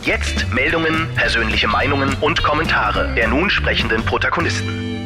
Und jetzt Meldungen, persönliche Meinungen und Kommentare der nun sprechenden Protagonisten.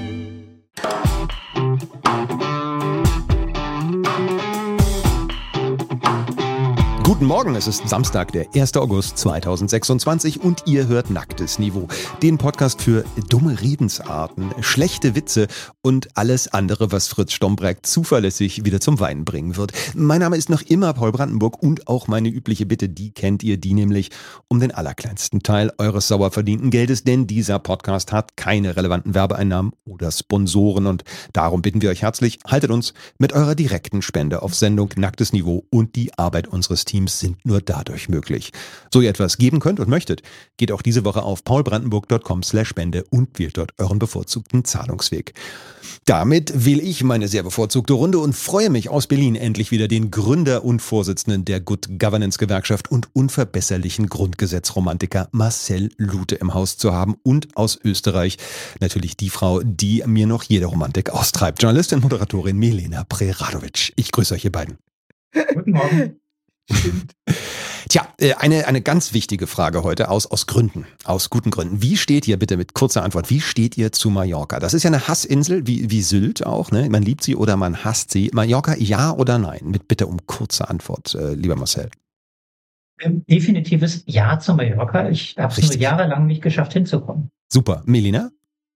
Guten Morgen, es ist Samstag, der 1. August 2026 und ihr hört Nacktes Niveau, den Podcast für dumme Redensarten, schlechte Witze und alles andere, was Fritz Stombreck zuverlässig wieder zum Weinen bringen wird. Mein Name ist noch immer Paul Brandenburg und auch meine übliche Bitte, die kennt ihr, die nämlich um den allerkleinsten Teil eures sauer verdienten Geldes, denn dieser Podcast hat keine relevanten Werbeeinnahmen oder Sponsoren und darum bitten wir euch herzlich, haltet uns mit eurer direkten Spende auf Sendung. Nacktes Niveau und die Arbeit unseres Teams sind nur dadurch möglich. So ihr etwas geben könnt und möchtet, geht auch diese Woche auf paulbrandenburg.com/Spende und wählt dort euren bevorzugten Zahlungsweg. Damit wähle ich meine sehr bevorzugte Runde und freue mich aus Berlin endlich wieder den Gründer und Vorsitzenden der Good Governance Gewerkschaft und unverbesserlichen Grundgesetzromantiker Marcel Lute im Haus zu haben und aus Österreich natürlich die Frau, die mir noch jede Romantik austreibt. Journalistin, Moderatorin Milena Preradovic. Ich grüße euch, ihr beiden. Guten Morgen. Stimmt. Tja, eine ganz wichtige Frage heute aus Gründen, aus guten Gründen. Wie steht ihr, bitte mit kurzer Antwort, wie steht ihr zu Mallorca? Das ist ja eine Hassinsel, wie Sylt auch, ne? Man liebt sie oder man hasst sie. Mallorca, ja oder nein? Mit bitte um kurze Antwort, lieber Marcel. Definitives Ja zu Mallorca. Ich habe es nur jahrelang nicht geschafft hinzukommen. Super. Melina?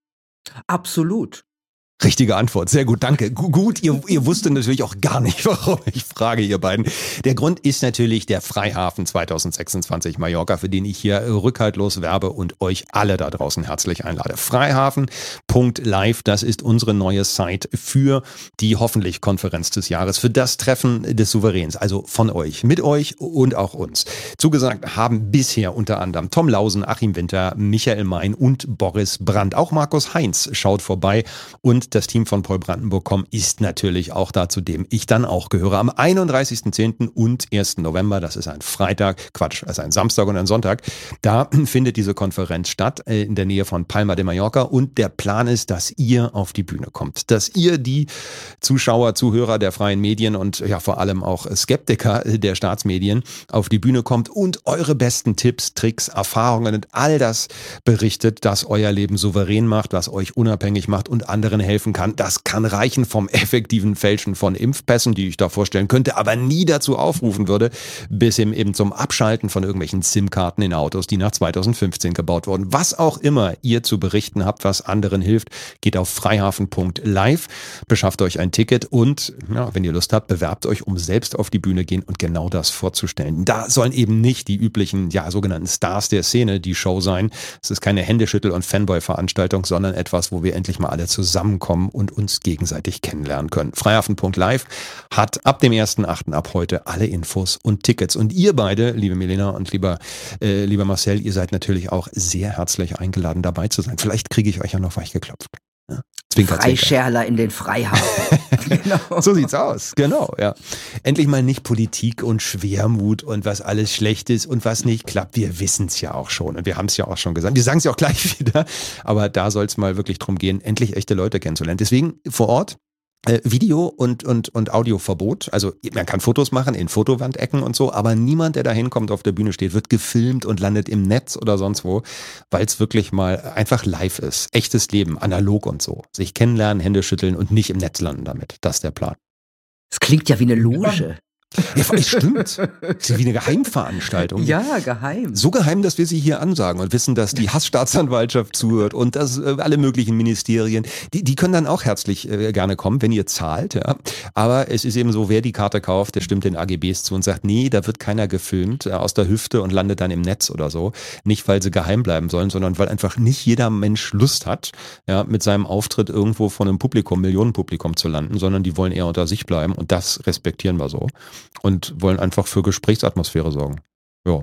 Absolut. Richtige Antwort, sehr gut, danke. Gut, ihr wusstet natürlich auch gar nicht, warum ich frage, ihr beiden. Der Grund ist natürlich der Freihafen 2026 Mallorca, für den ich hier rückhaltlos werbe und euch alle da draußen herzlich einlade. Freihafen.live, das ist unsere neue Site für die hoffentlich Konferenz des Jahres, für das Treffen des Souveräns, also von euch, mit euch und auch uns. Zugesagt haben bisher unter anderem Tom Lausen, Achim Winter, Michael Mein und Boris Brandt. Auch Markus Heinz schaut vorbei und das Team von paulbrandenburg.com ist natürlich auch da, zu dem ich dann auch gehöre. Am 31.10. und 1. November, das ist ein ein Samstag und ein Sonntag, da findet diese Konferenz statt in der Nähe von Palma de Mallorca und der Plan ist, dass ihr auf die Bühne kommt, dass ihr die Zuschauer, Zuhörer der freien Medien und ja vor allem auch Skeptiker der Staatsmedien auf die Bühne kommt und eure besten Tipps, Tricks, Erfahrungen und all das berichtet, das euer Leben souverän macht, was euch unabhängig macht und anderen helfen kann. Das kann reichen vom effektiven Fälschen von Impfpässen, die ich da vorstellen könnte, aber nie dazu aufrufen würde, bis hin eben zum Abschalten von irgendwelchen SIM-Karten in Autos, die nach 2015 gebaut wurden. Was auch immer ihr zu berichten habt, was anderen hilft, geht auf freihafen.live, beschafft euch ein Ticket und, ja, wenn ihr Lust habt, bewerbt euch, um selbst auf die Bühne gehen und genau das vorzustellen. Da sollen eben nicht die üblichen, sogenannten Stars der Szene die Show sein. Es ist keine Händeschüttel- und Fanboy-Veranstaltung, sondern etwas, wo wir endlich mal alle zusammenkommen und uns gegenseitig kennenlernen können. Freihafen.live hat ab dem 1.8. ab heute alle Infos und Tickets. Und ihr beide, liebe Milena und lieber Marcel, ihr seid natürlich auch sehr herzlich eingeladen, dabei zu sein. Vielleicht kriege ich euch ja noch weich geklopft. Ja. Zwinker, Freischärler in den Freihafen. Genau. So sieht's aus, genau, ja. Endlich mal nicht Politik und Schwermut und was alles schlecht ist und was nicht klappt. Wir wissen's ja auch schon und wir haben es ja auch schon gesagt. Wir sagen es ja auch gleich wieder, aber da soll es mal wirklich drum gehen, endlich echte Leute kennenzulernen. Deswegen vor Ort Video- und Audioverbot. Also man kann Fotos machen in Fotowandecken und so, aber niemand, der da hinkommt, auf der Bühne steht, wird gefilmt und landet im Netz oder sonst wo, weil es wirklich mal einfach live ist. Echtes Leben, analog und so. Sich kennenlernen, Hände schütteln und nicht im Netz landen damit. Das ist der Plan. Das klingt ja wie eine Loge. Ja, stimmt. Das ist wie eine Geheimveranstaltung. Ja, geheim. So geheim, dass wir sie hier ansagen und wissen, dass die Hassstaatsanwaltschaft zuhört und dass alle möglichen Ministerien, die können dann auch herzlich gerne kommen, wenn ihr zahlt. Ja. Aber es ist eben so, wer die Karte kauft, der stimmt den AGBs zu und sagt, nee, da wird keiner gefilmt aus der Hüfte und landet dann im Netz oder so. Nicht, weil sie geheim bleiben sollen, sondern weil einfach nicht jeder Mensch Lust hat, ja, mit seinem Auftritt irgendwo von einem Publikum, Millionenpublikum zu landen, sondern die wollen eher unter sich bleiben und das respektieren wir so. Und wollen einfach für Gesprächsatmosphäre sorgen. Ja.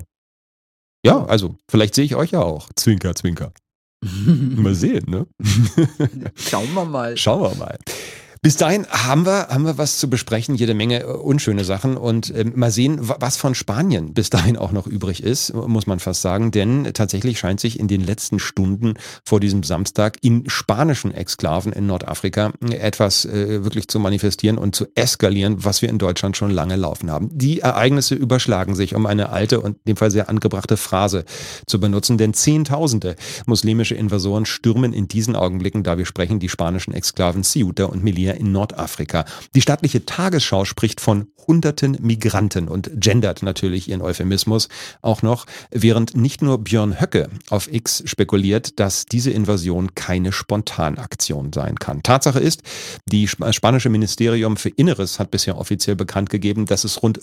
Ja, also, vielleicht sehe ich euch ja auch. Zwinker, zwinker. Mal sehen, ne? Schauen wir mal. Schauen wir mal. Bis dahin haben wir was zu besprechen, jede Menge unschöne Sachen und mal sehen, was von Spanien bis dahin auch noch übrig ist, muss man fast sagen, denn tatsächlich scheint sich in den letzten Stunden vor diesem Samstag in spanischen Exklaven in Nordafrika etwas wirklich zu manifestieren und zu eskalieren, was wir in Deutschland schon lange laufen haben. Die Ereignisse überschlagen sich, um eine alte und in dem Fall sehr angebrachte Phrase zu benutzen, denn Zehntausende muslimische Invasoren stürmen in diesen Augenblicken, da wir sprechen, die spanischen Exklaven Ceuta und Melilla in Nordafrika. Die staatliche Tagesschau spricht von hunderten Migranten und gendert natürlich ihren Euphemismus auch noch, während nicht nur Björn Höcke auf X spekuliert, dass diese Invasion keine Spontanaktion sein kann. Tatsache ist, das spanische Ministerium für Inneres hat bisher offiziell bekannt gegeben, dass es rund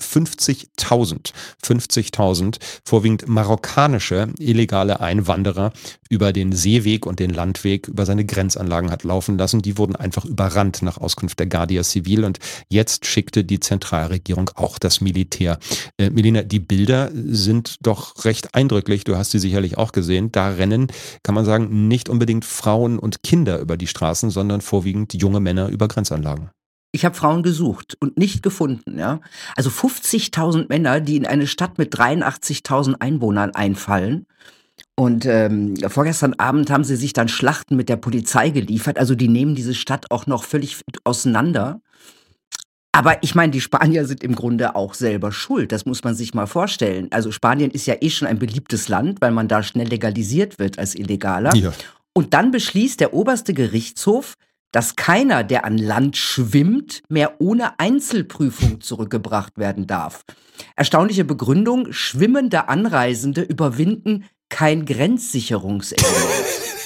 50.000 vorwiegend marokkanische illegale Einwanderer über den Seeweg und den Landweg über seine Grenzanlagen hat laufen lassen. Die wurden einfach überrannt nach Auskunft der Guardia Civil und jetzt schickte die Zentralregierung auch das Militär. Melina, die Bilder sind doch recht eindrücklich. Du hast sie sicherlich auch gesehen. Da rennen, kann man sagen, nicht unbedingt Frauen und Kinder über die Straßen, sondern vorwiegend junge Männer über Grenzanlagen. Ich habe Frauen gesucht und nicht gefunden, ja. Also 50.000 Männer, die in eine Stadt mit 83.000 Einwohnern einfallen. Und vorgestern Abend haben sie sich dann Schlachten mit der Polizei geliefert. Also die nehmen diese Stadt auch noch völlig auseinander. Aber ich meine, die Spanier sind im Grunde auch selber schuld. Das muss man sich mal vorstellen. Also Spanien ist ja eh schon ein beliebtes Land, weil man da schnell legalisiert wird als Illegaler. Ja. Und dann beschließt der oberste Gerichtshof, dass keiner, der an Land schwimmt, mehr ohne Einzelprüfung zurückgebracht werden darf. Erstaunliche Begründung: schwimmende Anreisende überwinden kein Grenzsicherungselement.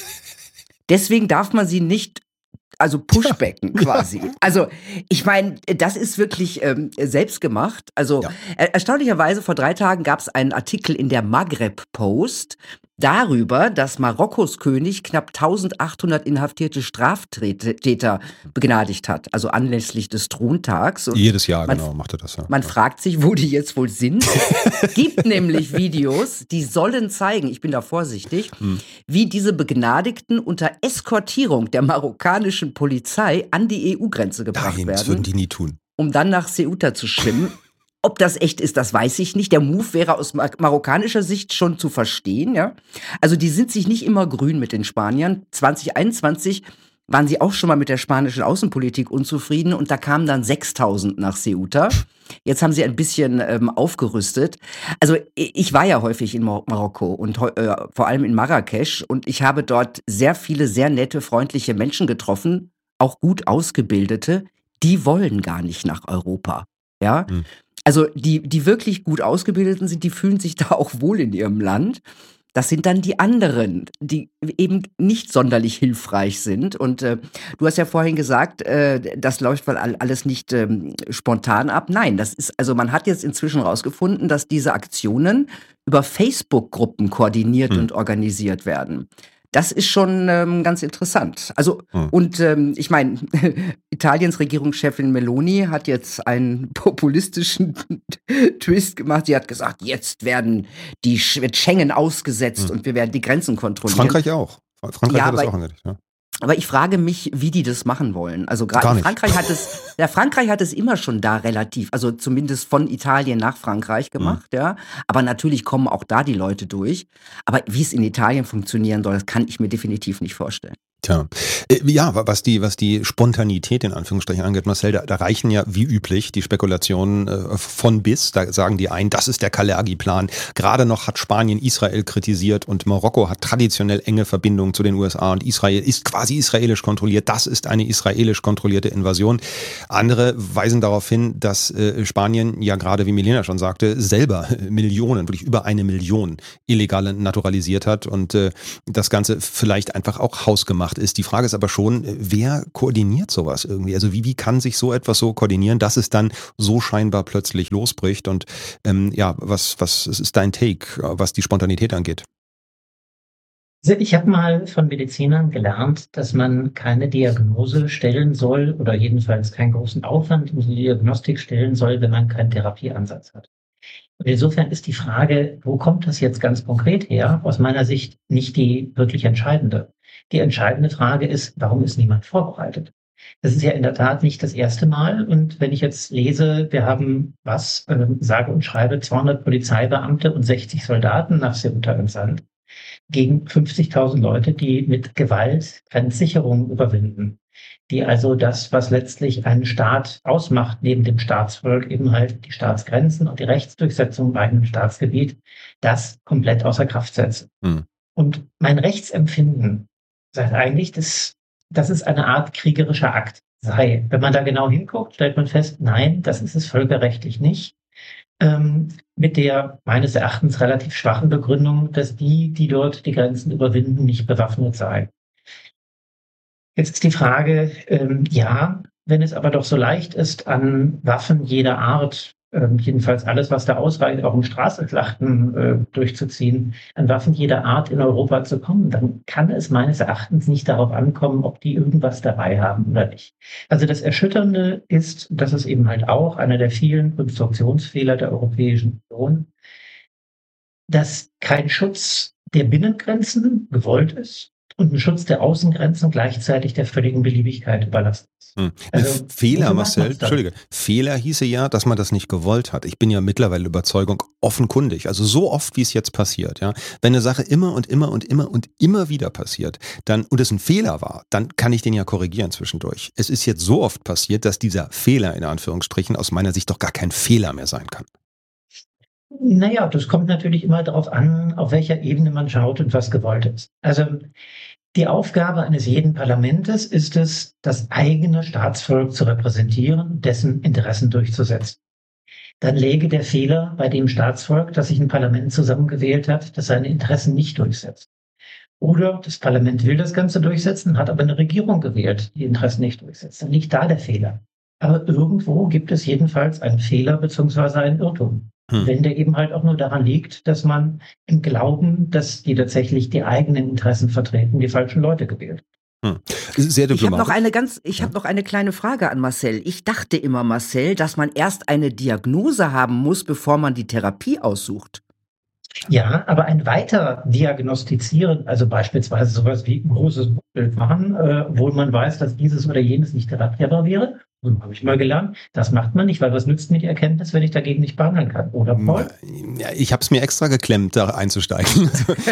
Deswegen darf man sie nicht, also pushbacken quasi. Also ich meine, das ist wirklich selbst gemacht. Also erstaunlicherweise vor 3 Tagen gab es einen Artikel in der Maghreb Post darüber, dass Marokkos König knapp 1800 inhaftierte Straftäter begnadigt hat, also anlässlich des Throntags. Und jedes Jahr, genau, macht er das. Ja. Man fragt sich, wo die jetzt wohl sind. Es gibt nämlich Videos, die sollen zeigen, ich bin da vorsichtig, wie diese Begnadigten unter Eskortierung der marokkanischen Polizei an die EU-Grenze gebracht werden. Das würden die nie tun. Um dann nach Ceuta zu schwimmen. Ob das echt ist, das weiß ich nicht. Der Move wäre aus marokkanischer Sicht schon zu verstehen, ja. Also die sind sich nicht immer grün mit den Spaniern. 2021 waren sie auch schon mal mit der spanischen Außenpolitik unzufrieden und da kamen dann 6.000 nach Ceuta. Jetzt haben sie ein bisschen aufgerüstet. Also ich war ja häufig in Marokko und vor allem in Marrakesch und ich habe dort sehr viele sehr nette, freundliche Menschen getroffen, auch gut ausgebildete. Die wollen gar nicht nach Europa, ja. Also die wirklich gut Ausgebildeten sind, die fühlen sich da auch wohl in ihrem Land. Das sind dann die anderen, die eben nicht sonderlich hilfreich sind. Und du hast ja vorhin gesagt, das läuft wohl alles nicht spontan ab. Nein, das ist, also man hat jetzt inzwischen rausgefunden, dass diese Aktionen über Facebook-Gruppen koordiniert und organisiert werden. Das ist schon ganz interessant. Also, und ich meine, Italiens Regierungschefin Meloni hat jetzt einen populistischen Twist gemacht. Sie hat gesagt, jetzt wird Schengen ausgesetzt und wir werden die Grenzen kontrollieren. Frankreich auch. Frankreich hat das auch angekündigt, ja. Aber ich frage mich, wie die das machen wollen. Also gerade Frankreich hat es immer schon da relativ, also zumindest von Italien nach Frankreich gemacht, ja. Aber natürlich kommen auch da die Leute durch. Aber wie es in Italien funktionieren soll, das kann ich mir definitiv nicht vorstellen. Tja, ja, was die Spontanität in Anführungsstrichen angeht, Marcel, da reichen ja wie üblich die Spekulationen von bis. Da sagen die einen, das ist der Kalergi-Plan. Gerade noch hat Spanien Israel kritisiert und Marokko hat traditionell enge Verbindungen zu den USA und Israel ist quasi israelisch kontrolliert. Das ist eine israelisch kontrollierte Invasion. Andere weisen darauf hin, dass Spanien ja gerade, wie Milena schon sagte, selber Millionen, wirklich über 1 Million Illegale naturalisiert hat und das Ganze vielleicht einfach auch hausgemacht ist. Die Frage ist aber schon, wer koordiniert sowas irgendwie? Also wie kann sich so etwas so koordinieren, dass es dann so scheinbar plötzlich losbricht? Und was ist dein Take, was die Spontanität angeht? Also ich habe mal von Medizinern gelernt, dass man keine Diagnose stellen soll oder jedenfalls keinen großen Aufwand in die Diagnostik stellen soll, wenn man keinen Therapieansatz hat. Und insofern ist die Frage, wo kommt das jetzt ganz konkret her, aus meiner Sicht nicht die wirklich entscheidende. Die entscheidende Frage ist, warum ist niemand vorbereitet? Das ist ja in der Tat nicht das erste Mal. Und wenn ich jetzt lese, wir haben sage und schreibe 200 Polizeibeamte und 60 Soldaten nach Ceuta entsandt, gegen 50.000 Leute, die mit Gewalt Grenzsicherungen überwinden, die also das, was letztlich einen Staat ausmacht, neben dem Staatsvolk eben halt die Staatsgrenzen und die Rechtsdurchsetzung im eigenen Staatsgebiet, das komplett außer Kraft setzen. Und mein Rechtsempfinden sagt eigentlich, dass es eine Art kriegerischer Akt sei. Wenn man da genau hinguckt, stellt man fest, nein, das ist es völkerrechtlich nicht. Mit der meines Erachtens relativ schwachen Begründung, dass die dort die Grenzen überwinden, nicht bewaffnet seien. Jetzt ist die Frage, wenn es aber doch so leicht ist, an Waffen jeder Art, jedenfalls alles, was da ausreicht, auch um Straßenschlachten durchzuziehen, an Waffen jeder Art in Europa zu kommen, dann kann es meines Erachtens nicht darauf ankommen, ob die irgendwas dabei haben oder nicht. Also das Erschütternde ist, das ist eben halt auch einer der vielen Konstruktionsfehler der Europäischen Union, dass kein Schutz der Binnengrenzen gewollt ist und ein Schutz der Außengrenzen gleichzeitig der völligen Beliebigkeit überlassen ist. Also, Fehler, Marcel, Entschuldige. Fehler hieße ja, dass man das nicht gewollt hat. Ich bin ja mittlerweile Überzeugung offenkundig, also so oft, wie es jetzt passiert. Ja, wenn eine Sache immer und immer und immer und immer wieder passiert, und es ein Fehler war, dann kann ich den ja korrigieren zwischendurch. Es ist jetzt so oft passiert, dass dieser Fehler in Anführungsstrichen aus meiner Sicht doch gar kein Fehler mehr sein kann. Naja, das kommt natürlich immer darauf an, auf welcher Ebene man schaut und was gewollt ist. Also die Aufgabe eines jeden Parlamentes ist es, das eigene Staatsvolk zu repräsentieren, dessen Interessen durchzusetzen. Dann läge der Fehler bei dem Staatsvolk, das sich ein Parlament zusammengewählt hat, das seine Interessen nicht durchsetzt. Oder das Parlament will das Ganze durchsetzen, hat aber eine Regierung gewählt, die Interessen nicht durchsetzt. Dann liegt da der Fehler. Aber irgendwo gibt es jedenfalls einen Fehler bzw. einen Irrtum. Wenn der eben halt auch nur daran liegt, dass man im Glauben, dass die tatsächlich die eigenen Interessen vertreten, die falschen Leute gewählt. Sehr diplomatisch. Ich habe noch eine kleine Frage an Marcel. Ich dachte immer, Marcel, dass man erst eine Diagnose haben muss, bevor man die Therapie aussucht. Ja, aber ein weiter Diagnostizieren, also beispielsweise sowas wie ein großes Bild machen, obwohl man weiß, dass dieses oder jenes nicht therapierbar wäre, so habe ich mal gelernt, das macht man nicht, weil was nützt mir die Erkenntnis, wenn ich dagegen nicht behandeln kann, oder Paul? Ja, ich habe es mir extra geklemmt, da einzusteigen,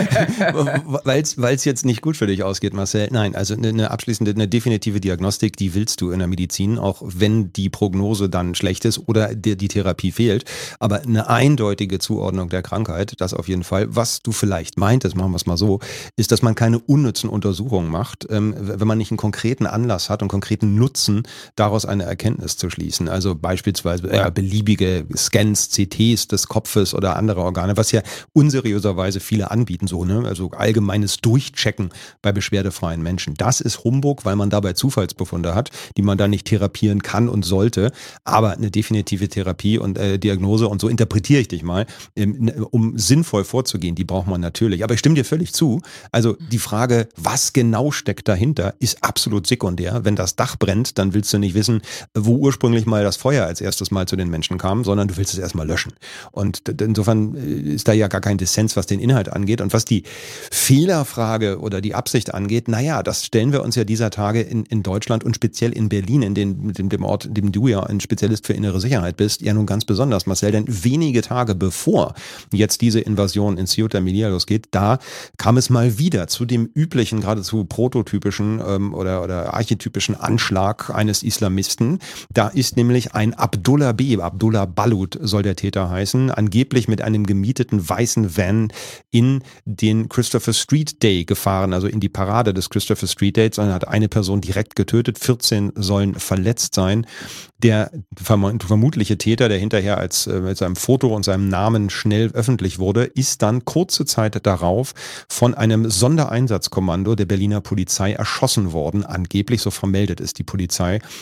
weil es jetzt nicht gut für dich ausgeht, Marcel. Nein, also eine definitive Diagnostik, die willst du in der Medizin, auch wenn die Prognose dann schlecht ist oder die Therapie fehlt. Aber eine eindeutige Zuordnung der Krankheit, das auf jeden Fall. Was du vielleicht meintest, machen wir es mal so, ist, dass man keine unnützen Untersuchungen macht, wenn man nicht einen konkreten Anlass hat und konkreten Nutzen, daraus eine Erkenntnis zu schließen. Also beispielsweise beliebige Scans, CTs des Kopfes oder andere Organe, was ja unseriöserweise viele anbieten, also allgemeines Durchchecken bei beschwerdefreien Menschen. Das ist Humbug, weil man dabei Zufallsbefunde hat, die man dann nicht therapieren kann und sollte. Aber eine definitive Therapie und Diagnose, und so interpretiere ich dich mal, um sinnvoll vorzugehen, die braucht man natürlich. Aber ich stimme dir völlig zu. Also die Frage, was genau steckt dahinter, ist absolut sekundär. Wenn das Dach brennt, dann willst du nicht wissen, wo ursprünglich mal das Feuer als erstes Mal zu den Menschen kam, sondern du willst es erstmal löschen. Und insofern ist da ja gar kein Dissens, was den Inhalt angeht. Und was die Fehlerfrage oder die Absicht angeht, das stellen wir uns ja dieser Tage in Deutschland und speziell in Berlin, in dem Ort, in dem du ja ein Spezialist für innere Sicherheit bist, ja nun ganz besonders, Marcel, denn wenige Tage bevor jetzt diese Invasion in Ceuta Melilla losgeht, da kam es mal wieder zu dem üblichen, geradezu prototypischen oder archetypischen Anschlag eines Islamisten. Da ist nämlich ein Abdullah Balut soll der Täter heißen, angeblich mit einem gemieteten weißen Van in den Christopher Street Day gefahren, also in die Parade des Christopher Street Days, und hat eine Person direkt getötet, 14 sollen verletzt sein. Der vermutliche Täter, der hinterher mit seinem Foto und seinem Namen schnell öffentlich wurde, ist dann kurze Zeit darauf von einem Sondereinsatzkommando der Berliner Polizei erschossen worden. Angeblich, so vermeldet es die Polizei, in einem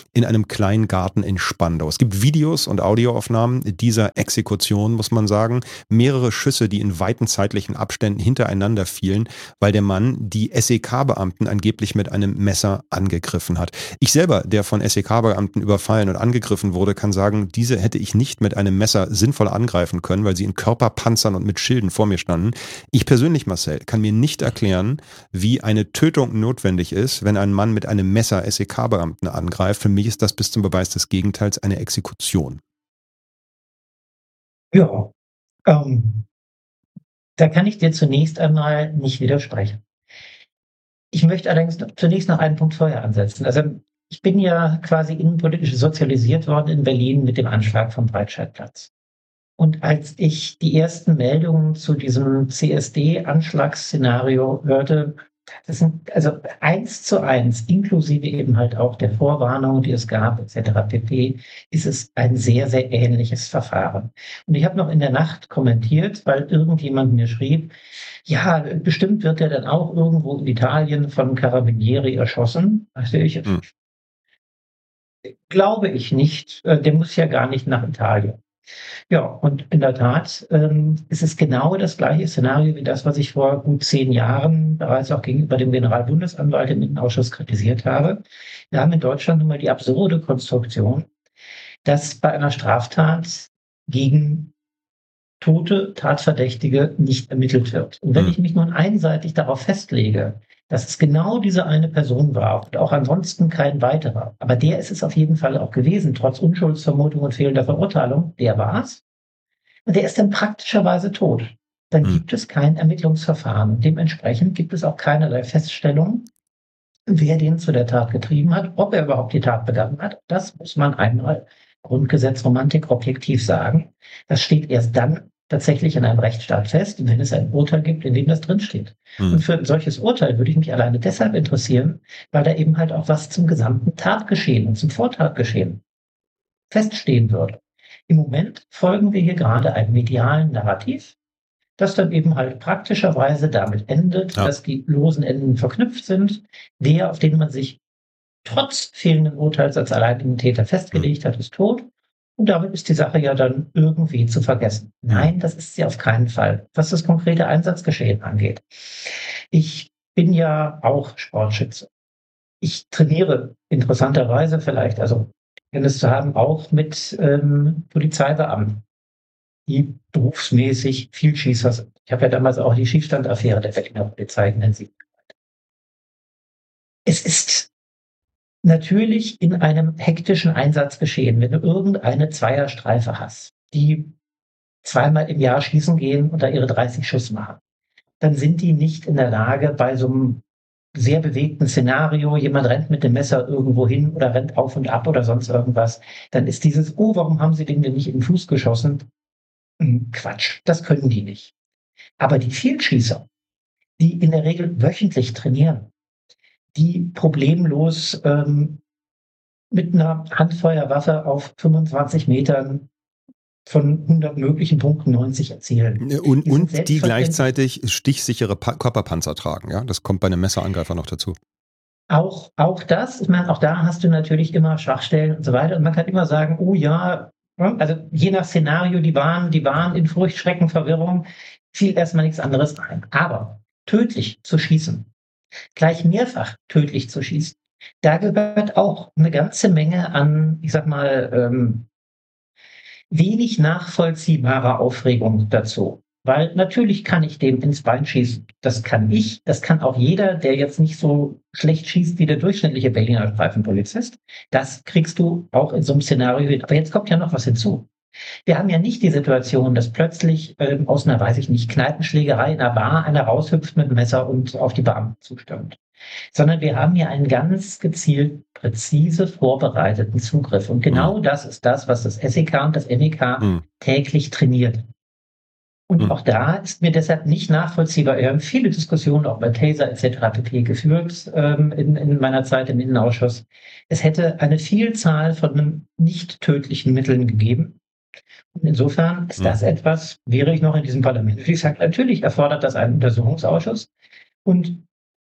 einem kleinen Garten in Spandau. Es gibt Videos und Audioaufnahmen dieser Exekution, muss man sagen. Mehrere Schüsse, die in weiten zeitlichen Abständen hintereinander fielen, weil der Mann die SEK-Beamten angeblich mit einem Messer angegriffen hat. Ich selber, der von SEK-Beamten überfallen und angegriffen wurde, kann sagen, diese hätte ich nicht mit einem Messer sinnvoll angreifen können, weil sie in Körperpanzern und mit Schilden vor mir standen. Ich persönlich, Marcel, kann mir nicht erklären, wie eine Tötung notwendig ist, wenn ein Mann mit einem Messer SEK-Beamten angreift. Für mich ist das bis zum Beweis des Gegenteils eine Exekution. Ja, ähm, da kann ich dir zunächst einmal nicht widersprechen. Ich möchte allerdings zunächst noch einen Punkt vorher ansetzen. Also ich bin ja quasi innenpolitisch sozialisiert worden in Berlin mit dem Anschlag vom Breitscheidplatz. Und als ich die ersten Meldungen zu diesem CSD-Anschlagsszenario hörte, das sind also 1:1, inklusive eben halt auch der Vorwarnung, die es gab, etc. pp., ist es ein sehr, sehr ähnliches Verfahren. Und ich habe noch in der Nacht kommentiert, weil irgendjemand mir schrieb, ja, bestimmt wird er dann auch irgendwo in Italien von Carabinieri erschossen. Also glaube ich nicht. Der muss ja gar nicht nach Italien. Ja, und in der Tat ist es genau das gleiche Szenario wie das, was ich vor gut 10 Jahren bereits auch gegenüber dem Generalbundesanwalt im Innenausschuss kritisiert habe. Wir haben in Deutschland nun mal die absurde Konstruktion, dass bei einer Straftat gegen tote Tatverdächtige nicht ermittelt wird. Und wenn ich mich nun einseitig darauf festlege, dass es genau diese eine Person war und auch ansonsten kein weiterer, aber der ist es auf jeden Fall auch gewesen, trotz Unschuldsvermutung und fehlender Verurteilung, der war es, und der ist dann praktischerweise tot. Dann gibt es kein Ermittlungsverfahren. Dementsprechend gibt es auch keinerlei Feststellung, wer den zu der Tat getrieben hat, ob er überhaupt die Tat begangen hat. Das muss man einmal Grundgesetzromantik objektiv sagen. Das steht erst dann tatsächlich in einem Rechtsstaat fest, wenn es ein Urteil gibt, in dem das drinsteht. Und für ein solches Urteil würde ich mich alleine deshalb interessieren, weil da eben halt auch was zum gesamten Tatgeschehen und zum Vortatgeschehen feststehen würde. Im Moment folgen wir hier gerade einem medialen Narrativ, das dann eben halt praktischerweise damit endet, dass die losen Enden verknüpft sind. Der, auf den man sich trotz fehlenden Urteils als alleinigen Täter festgelegt hat, ist tot. Und damit ist die Sache ja dann irgendwie zu vergessen. Nein, das ist sie auf keinen Fall, was das konkrete Einsatzgeschehen angeht. Ich bin ja auch Sportschütze. Ich trainiere interessanterweise vielleicht, also es zu haben, auch mit Polizeibeamten, die berufsmäßig Vielschießer sind. Ich habe ja damals auch die Schießstandaffäre der Berliner Polizei intensiv gemacht. Es ist natürlich in einem hektischen Einsatzgeschehen, wenn du irgendeine Zweierstreife hast, die 2-mal im Jahr schießen gehen und da ihre 30 Schuss machen, dann sind die nicht in der Lage, bei so einem sehr bewegten Szenario, jemand rennt mit dem Messer irgendwo hin oder rennt auf und ab oder sonst irgendwas, dann ist dieses, oh, warum haben sie den denn nicht in den Fuß geschossen? Quatsch, das können die nicht. Aber die Vielschießer, die in der Regel wöchentlich trainieren, die problemlos mit einer Handfeuerwaffe auf 25 Metern von 100 möglichen Punkten 90 erzielen. Und die gleichzeitig stichsichere Körperpanzer tragen. Ja? Das kommt bei einem Messerangreifer noch dazu. Auch das, ich meine, auch da hast du natürlich immer Schwachstellen und so weiter. Und man kann immer sagen, oh ja, also je nach Szenario, die waren in Furcht, Schrecken, Verwirrung, fiel erstmal nichts anderes ein. Aber tödlich zu schießen, gleich mehrfach tödlich zu schießen, da gehört auch eine ganze Menge an, ich sag mal, wenig nachvollziehbarer Aufregung dazu. Weil natürlich kann ich dem ins Bein schießen. Das kann ich, das kann auch jeder, der jetzt nicht so schlecht schießt wie der durchschnittliche Berliner Streifenpolizist. Das kriegst du auch in so einem Szenario hin. Aber jetzt kommt ja noch was hinzu. Wir haben ja nicht die Situation, dass plötzlich aus einer, weiß ich nicht, Kneipenschlägerei in einer Bar einer raushüpft mit dem Messer und auf die Beamten zustürmt. Sondern wir haben ja einen ganz gezielt, präzise vorbereiteten Zugriff. Und genau das ist das, was das SEK und das MEK täglich trainiert. Und auch da ist mir deshalb nicht nachvollziehbar. Wir haben viele Diskussionen auch bei Taser etc. pp. Geführt in meiner Zeit im Innenausschuss. Es hätte eine Vielzahl von nicht tödlichen Mitteln gegeben. Und insofern ist das etwas, wäre ich noch in diesem Parlament, wie gesagt, natürlich erfordert das einen Untersuchungsausschuss. Und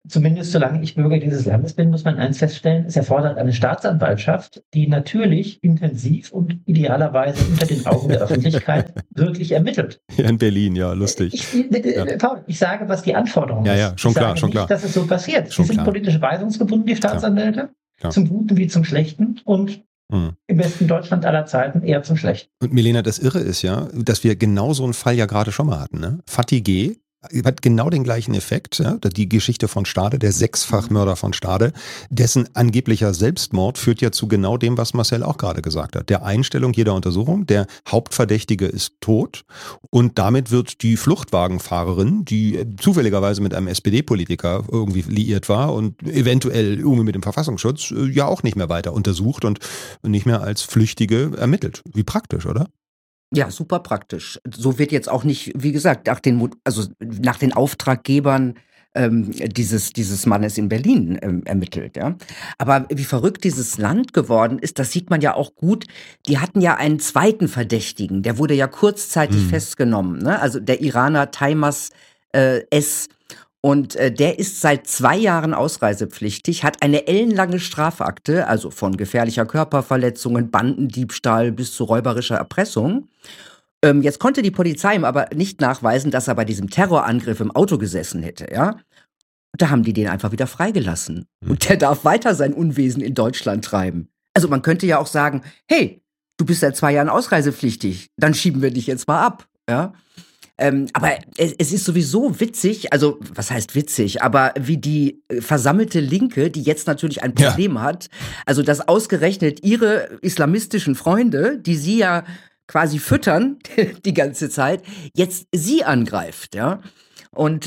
zumindest solange ich Bürger dieses Landes bin, muss man eins feststellen, es erfordert eine Staatsanwaltschaft, die natürlich intensiv und idealerweise unter den Augen der Öffentlichkeit wirklich ermittelt. Ja, in Berlin, ja, lustig. Paul, ich sage, was die Anforderung ist. Ja, schon ich klar, sage schon nicht, klar. dass es so passiert. Schon Sie sind klar. politisch weisungsgebunden, die Staatsanwälte, Klar. zum Guten wie zum Schlechten und im besten Deutschland aller Zeiten eher zum Schlechten. Und Milena, das Irre ist ja, dass wir genau so einen Fall ja gerade schon mal hatten. Ne? Fatih G. hat genau den gleichen Effekt. Ja? Die Geschichte von Stade, der Sechsfachmörder von Stade, dessen angeblicher Selbstmord führt ja zu genau dem, was Marcel auch gerade gesagt hat. Der Einstellung jeder Untersuchung, der Hauptverdächtige ist tot und damit wird die Fluchtwagenfahrerin, die zufälligerweise mit einem SPD-Politiker irgendwie liiert war und eventuell irgendwie mit dem Verfassungsschutz, ja auch nicht mehr weiter untersucht und nicht mehr als Flüchtige ermittelt. Wie praktisch, oder? Ja, super praktisch. So wird jetzt auch nicht, wie gesagt, nach den Auftraggebern dieses Mannes in Berlin ermittelt. Ja? Aber wie verrückt dieses Land geworden ist, das sieht man ja auch gut. Die hatten ja einen zweiten Verdächtigen, der wurde ja kurzzeitig festgenommen. Ne? Also der Iraner Taimas S. Und der ist seit 2 Jahren ausreisepflichtig, hat eine ellenlange Strafakte, also von gefährlicher Körperverletzungen, Bandendiebstahl bis zu räuberischer Erpressung. Jetzt konnte die Polizei ihm aber nicht nachweisen, dass er bei diesem Terrorangriff im Auto gesessen hätte, ja. Da haben die den einfach wieder freigelassen. Und der darf weiter sein Unwesen in Deutschland treiben. Also man könnte ja auch sagen, hey, du bist seit 2 Jahren ausreisepflichtig, dann schieben wir dich jetzt mal ab, ja. Aber es ist sowieso witzig, also was heißt witzig, aber wie die versammelte Linke, die jetzt natürlich ein Problem hat, also dass ausgerechnet ihre islamistischen Freunde, die sie ja quasi füttern die ganze Zeit, jetzt sie angreift, ja. Und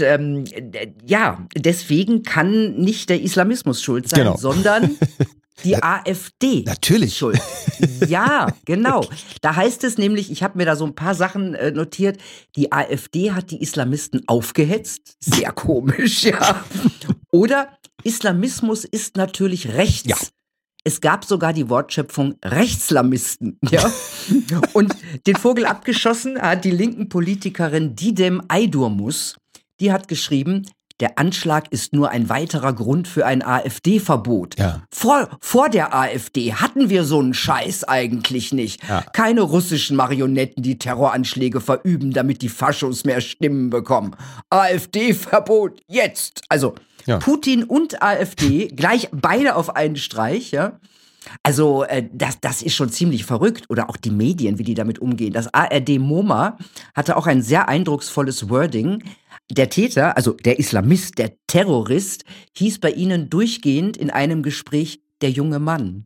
deswegen kann nicht der Islamismus schuld sein, sondern die AfD Natürlich. schuld. Ja, genau. Da heißt es nämlich, ich habe mir da so ein paar Sachen notiert, die AfD hat die Islamisten aufgehetzt. Sehr komisch, ja. Oder Islamismus ist natürlich rechts. Ja. Es gab sogar die Wortschöpfung Rechtslamisten, ja. Und den Vogel abgeschossen hat die linken Politikerin Didem Aydurmus. Die hat geschrieben, der Anschlag ist nur ein weiterer Grund für ein AfD-Verbot. Ja. Vor der AfD hatten wir so einen Scheiß eigentlich nicht. Ja. Keine russischen Marionetten, die Terroranschläge verüben, damit die Faschos mehr Stimmen bekommen. AfD-Verbot jetzt. Also Putin und AfD gleich beide auf einen Streich, ja. Also das ist schon ziemlich verrückt. Oder auch die Medien, wie die damit umgehen. Das ARD-MoMA hatte auch ein sehr eindrucksvolles Wording. Der Täter, also der Islamist, der Terrorist, hieß bei ihnen durchgehend in einem Gespräch der junge Mann.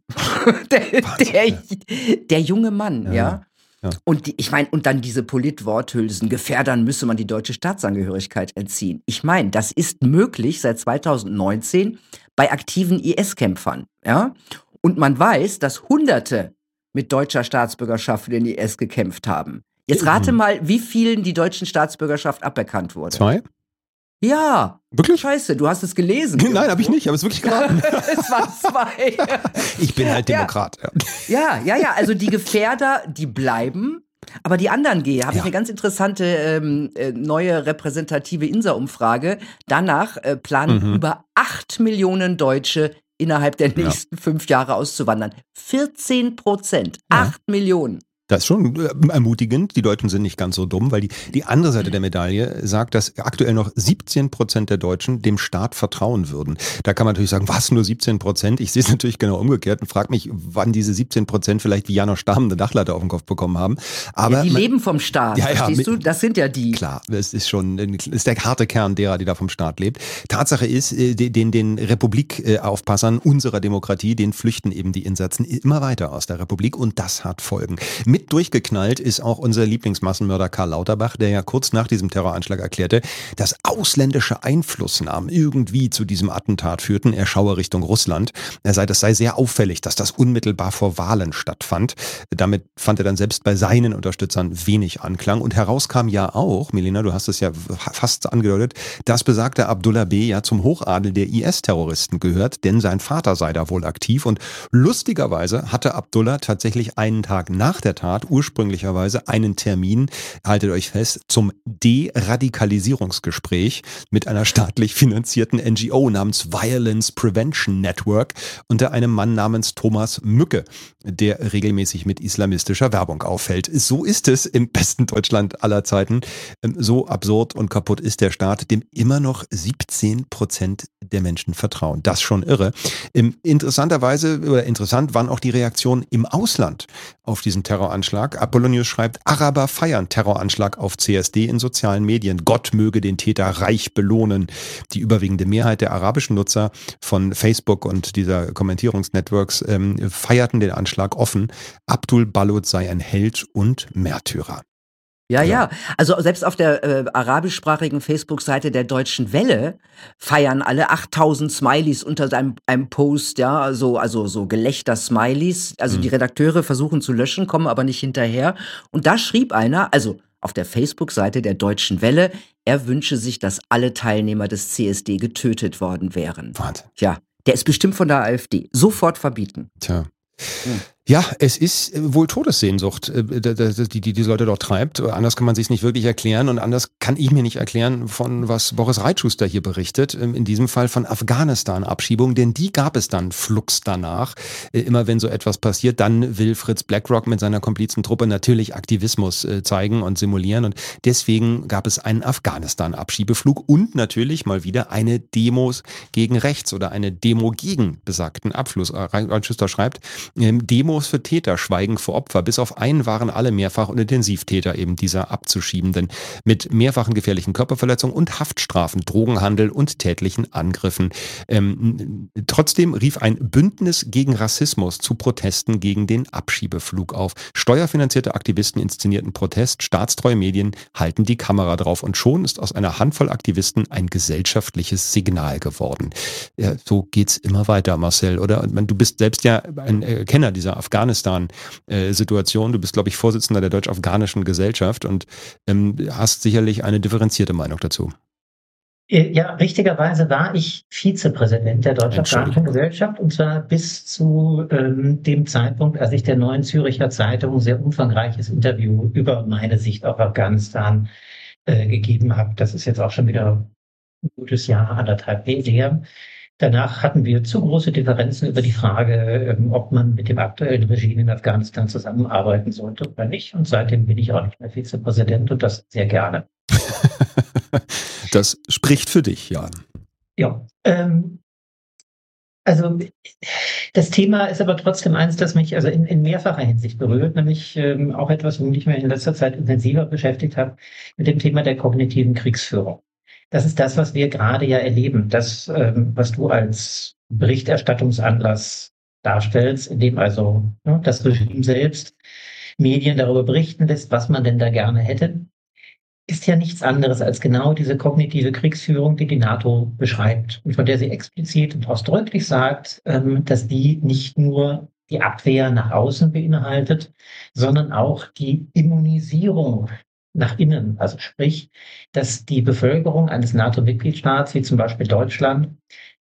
der junge Mann, ja. Und ich meine, und dann diese Politworthülsen, Gefährdern müsse man die deutsche Staatsangehörigkeit entziehen. Ich meine, das ist möglich seit 2019 bei aktiven IS-Kämpfern, ja. Und man weiß, dass Hunderte mit deutscher Staatsbürgerschaft für den IS gekämpft haben. Jetzt rate mal, wie vielen die deutschen Staatsbürgerschaft aberkannt wurde. 2? Ja. Wirklich? Scheiße, du hast es gelesen. Nein, habe ich nicht, aber es wirklich geraten. Es waren 2. Ich bin halt Demokrat. Ja, also die Gefährder, die bleiben, aber die anderen gehen. Habe ich eine ganz interessante neue repräsentative INSA-Umfrage. Danach planen über 8 Millionen Deutsche innerhalb der nächsten 5 Jahre auszuwandern. 14%. 8 Millionen. Das ist schon ermutigend. Die Deutschen sind nicht ganz so dumm, weil die andere Seite der Medaille sagt, dass aktuell noch 17% der Deutschen dem Staat vertrauen würden. Da kann man natürlich sagen, was, nur 17%? Ich sehe es natürlich genau umgekehrt und frage mich, wann diese 17% vielleicht wie Janosch Stamm eine Dachlatte auf den Kopf bekommen haben. Aber die leben vom Staat, verstehst du? Das sind ja die. Klar, es ist der harte Kern derer, die da vom Staat lebt. Tatsache ist, den Republikaufpassern unserer Demokratie, den flüchten eben die Insassen immer weiter aus der Republik und das hat Folgen. Mit durchgeknallt ist auch unser Lieblingsmassenmörder Karl Lauterbach, der ja kurz nach diesem Terroranschlag erklärte, dass ausländische Einflussnahmen irgendwie zu diesem Attentat führten. Er schaue Richtung Russland. Das sei sehr auffällig, dass das unmittelbar vor Wahlen stattfand. Damit fand er dann selbst bei seinen Unterstützern wenig Anklang. Und heraus kam ja auch, Milena, du hast es ja fast angedeutet, dass besagter Abdullah B. ja zum Hochadel der IS-Terroristen gehört, denn sein Vater sei da wohl aktiv. Und lustigerweise hatte Abdullah tatsächlich einen Tag nach der Tat Staat ursprünglicherweise einen Termin, haltet euch fest, zum Deradikalisierungsgespräch mit einer staatlich finanzierten NGO namens Violence Prevention Network unter einem Mann namens Thomas Mücke, der regelmäßig mit islamistischer Werbung auffällt. So ist es im besten Deutschland aller Zeiten. So absurd und kaputt ist der Staat, dem immer noch 17% der Menschen vertrauen. Das schon irre. Interessant waren auch die Reaktionen im Ausland auf diesen Terroranschlag. Apollonius schreibt, Araber feiern Terroranschlag auf CSD in sozialen Medien. Gott möge den Täter reich belohnen. Die überwiegende Mehrheit der arabischen Nutzer von Facebook und dieser Kommentierungsnetworks feierten den Anschlag offen. Abdul Balud sei ein Held und Märtyrer. Ja. Also selbst auf der arabischsprachigen Facebook-Seite der Deutschen Welle feiern alle 8000 Smileys unter einem Post, ja, also so Gelächter-Smileys. Also die Redakteure versuchen zu löschen, kommen aber nicht hinterher. Und da schrieb einer, also auf der Facebook-Seite der Deutschen Welle, er wünsche sich, dass alle Teilnehmer des CSD getötet worden wären. Wahnsinn. Tja, der ist bestimmt von der AfD. Sofort verbieten. Tja. Ja, es ist wohl Todessehnsucht, die diese Leute dort treibt. Anders kann man sich es nicht wirklich erklären und anders kann ich mir nicht erklären, von was Boris Reitschuster hier berichtet. In diesem Fall von Afghanistan-Abschiebung, denn die gab es dann flugs danach. Immer wenn so etwas passiert, dann will Fritz Blackrock mit seiner Komplizentruppe natürlich Aktivismus zeigen und simulieren und deswegen gab es einen Afghanistan-Abschiebeflug und natürlich mal wieder eine Demos gegen rechts oder eine Demo gegen besagten Abfluss. Reitschuster schreibt, Demos für Täter schweigen vor Opfer. Bis auf einen waren alle Mehrfach- und Intensivtäter eben dieser Abzuschiebenden mit mehrfachen gefährlichen Körperverletzungen und Haftstrafen, Drogenhandel und tätlichen Angriffen. Trotzdem rief ein Bündnis gegen Rassismus zu Protesten gegen den Abschiebeflug auf. Steuerfinanzierte Aktivisten inszenierten Protest, staatstreue Medien halten die Kamera drauf und schon ist aus einer Handvoll Aktivisten ein gesellschaftliches Signal geworden. Ja, so geht's immer weiter, Marcel, oder? Du bist selbst ja ein Kenner dieser Afghanistan-Situation. Du bist, glaube ich, Vorsitzender der Deutsch-Afghanischen Gesellschaft und hast sicherlich eine differenzierte Meinung dazu. Ja, richtigerweise war ich Vizepräsident der Deutsch-Afghanischen Gesellschaft und zwar bis zu dem Zeitpunkt, als ich der Neuen Züricher Zeitung ein sehr umfangreiches Interview über meine Sicht auf Afghanistan gegeben habe. Das ist jetzt auch schon wieder ein gutes Jahr, 1,5 her. Danach hatten wir zu große Differenzen über die Frage, ob man mit dem aktuellen Regime in Afghanistan zusammenarbeiten sollte oder nicht. Und seitdem bin ich auch nicht mehr Vizepräsident und das sehr gerne. Das spricht für dich, Jan. Ja, also das Thema ist aber trotzdem eins, das mich also in mehrfacher Hinsicht berührt, nämlich auch etwas, womit ich mich in letzter Zeit intensiver beschäftigt habe, mit dem Thema der kognitiven Kriegsführung. Das ist das, was wir gerade ja erleben. Das, was du als Berichterstattungsanlass darstellst, in dem also das Regime selbst Medien darüber berichten lässt, was man denn da gerne hätte, ist ja nichts anderes als genau diese kognitive Kriegsführung, die die NATO beschreibt und von der sie explizit und ausdrücklich sagt, dass die nicht nur die Abwehr nach außen beinhaltet, sondern auch die Immunisierung nach innen. Also sprich, dass die Bevölkerung eines NATO-Mitgliedstaats, wie zum Beispiel Deutschland,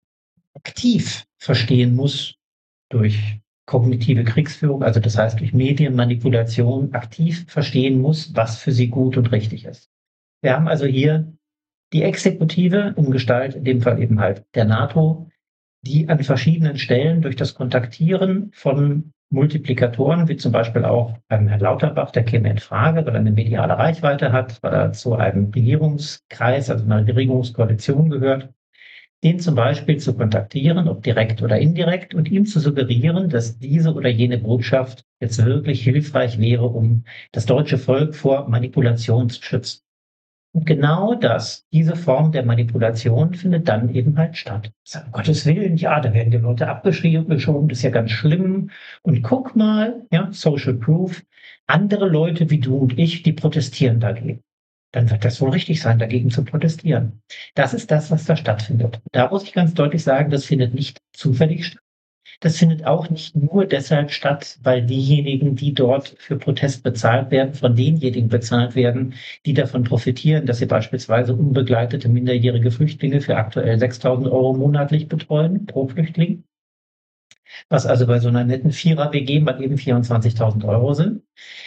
aktiv verstehen muss durch kognitive Kriegsführung, also das heißt durch Medienmanipulation, aktiv verstehen muss, was für sie gut und richtig ist. Wir haben also hier die Exekutive in Gestalt, in dem Fall eben halt der NATO, die an verschiedenen Stellen durch das Kontaktieren von Multiplikatoren, wie zum Beispiel auch beim Herrn Lauterbach, der käme in Frage, weil er eine mediale Reichweite hat, weil er zu einem Regierungskreis, also einer Regierungskoalition gehört, den zum Beispiel zu kontaktieren, ob direkt oder indirekt, und ihm zu suggerieren, dass diese oder jene Botschaft jetzt wirklich hilfreich wäre, um das deutsche Volk vor Manipulation zu schützen. Und genau das, diese Form der Manipulation findet dann eben halt statt. Um Gottes Willen, ja, da werden die Leute abgeschrieben, das ist ja ganz schlimm. Und guck mal, ja, Social Proof, andere Leute wie du und ich, die protestieren dagegen. Dann wird das wohl richtig sein, dagegen zu protestieren. Das ist das, was da stattfindet. Da muss ich ganz deutlich sagen, das findet nicht zufällig statt. Das findet auch nicht nur deshalb statt, weil diejenigen, die dort für Protest bezahlt werden, von denjenigen bezahlt werden, die davon profitieren, dass sie beispielsweise unbegleitete minderjährige Flüchtlinge für aktuell 6.000 € monatlich betreuen pro Flüchtling. Was also bei so einer netten Vierer-WG mal eben 24.000 € sind.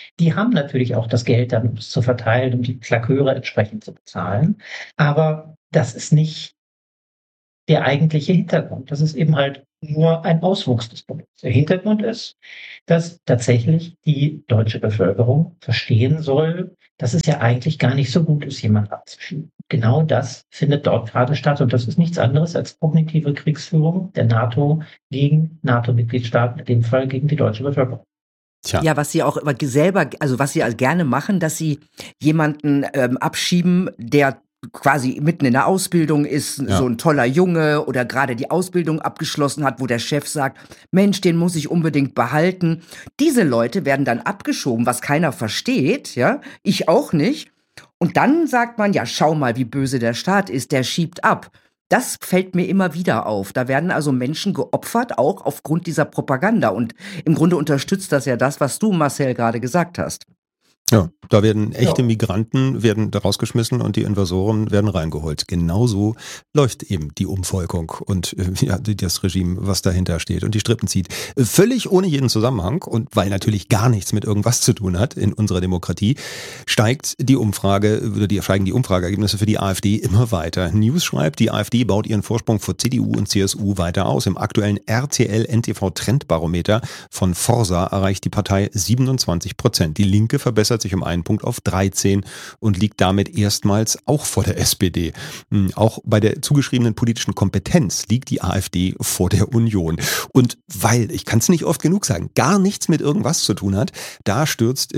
Die haben natürlich auch das Geld, dann, um es zu verteilen, um die Klaköre entsprechend zu bezahlen. Aber das ist nicht der eigentliche Hintergrund. Das ist eben halt nur ein Auswuchs des Problems. Der Hintergrund ist, dass tatsächlich die deutsche Bevölkerung verstehen soll, dass es ja eigentlich gar nicht so gut ist, jemanden abzuschieben. Genau das findet dort gerade statt. Und das ist nichts anderes als kognitive Kriegsführung der NATO gegen NATO-Mitgliedstaaten, in dem Fall gegen die deutsche Bevölkerung. Tja. Ja, was sie auch immer selber, also was sie gerne machen, dass sie jemanden abschieben, der quasi mitten in der Ausbildung ist, so ein toller Junge oder gerade die Ausbildung abgeschlossen hat, wo der Chef sagt, Mensch, den muss ich unbedingt behalten. Diese Leute werden dann abgeschoben, was keiner versteht, ja, ich auch nicht. Und dann sagt man, ja, schau mal, wie böse der Staat ist, der schiebt ab. Das fällt mir immer wieder auf. Da werden also Menschen geopfert, auch aufgrund dieser Propaganda. Und im Grunde unterstützt das ja das, was du, Marcel, gerade gesagt hast. Ja, da werden echte Migranten werden da rausgeschmissen und die Invasoren werden reingeholt. Genauso läuft eben die Umvolkung und das Regime, was dahinter steht und die Strippen zieht. Völlig ohne jeden Zusammenhang und weil natürlich gar nichts mit irgendwas zu tun hat in unserer Demokratie, steigen die Umfrageergebnisse für die AfD immer weiter. News schreibt, die AfD baut ihren Vorsprung vor CDU und CSU weiter aus. Im aktuellen RTL-NTV-Trendbarometer von Forsa erreicht die Partei 27%. Die Linke verbessert sich um einen Punkt auf 13 und liegt damit erstmals auch vor der SPD. Auch bei der zugeschriebenen politischen Kompetenz liegt die AfD vor der Union. Und weil, ich kann es nicht oft genug sagen, gar nichts mit irgendwas zu tun hat, da stößt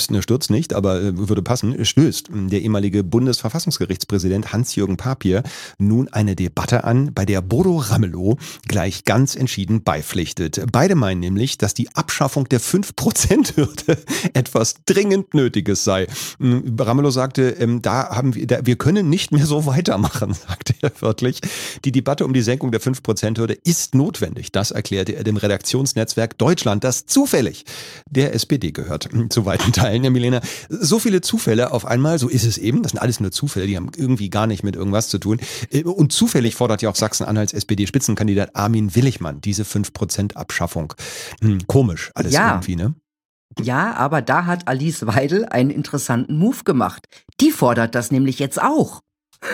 der ehemalige Bundesverfassungsgerichtspräsident Hans-Jürgen Papier nun eine Debatte an, bei der Bodo Ramelow gleich ganz entschieden beipflichtet. Beide meinen nämlich, dass die Abschaffung der 5%-Hürde etwas dringend Nötiges sei. Ramelow sagte, wir können nicht mehr so weitermachen, sagte er wörtlich. Die Debatte um die Senkung der 5%-Hürde ist notwendig. Das erklärte er dem Redaktionsnetzwerk Deutschland, das zufällig der SPD gehört. Zu weiten Teilen, Milena. So viele Zufälle auf einmal, so ist es eben. Das sind alles nur Zufälle, die haben irgendwie gar nicht mit irgendwas zu tun. Und zufällig fordert ja auch Sachsen-Anhalts SPD-Spitzenkandidat Armin Willigmann diese 5% Abschaffung. Komisch alles irgendwie, ne? Ja, aber da hat Alice Weidel einen interessanten Move gemacht. Die fordert das nämlich jetzt auch.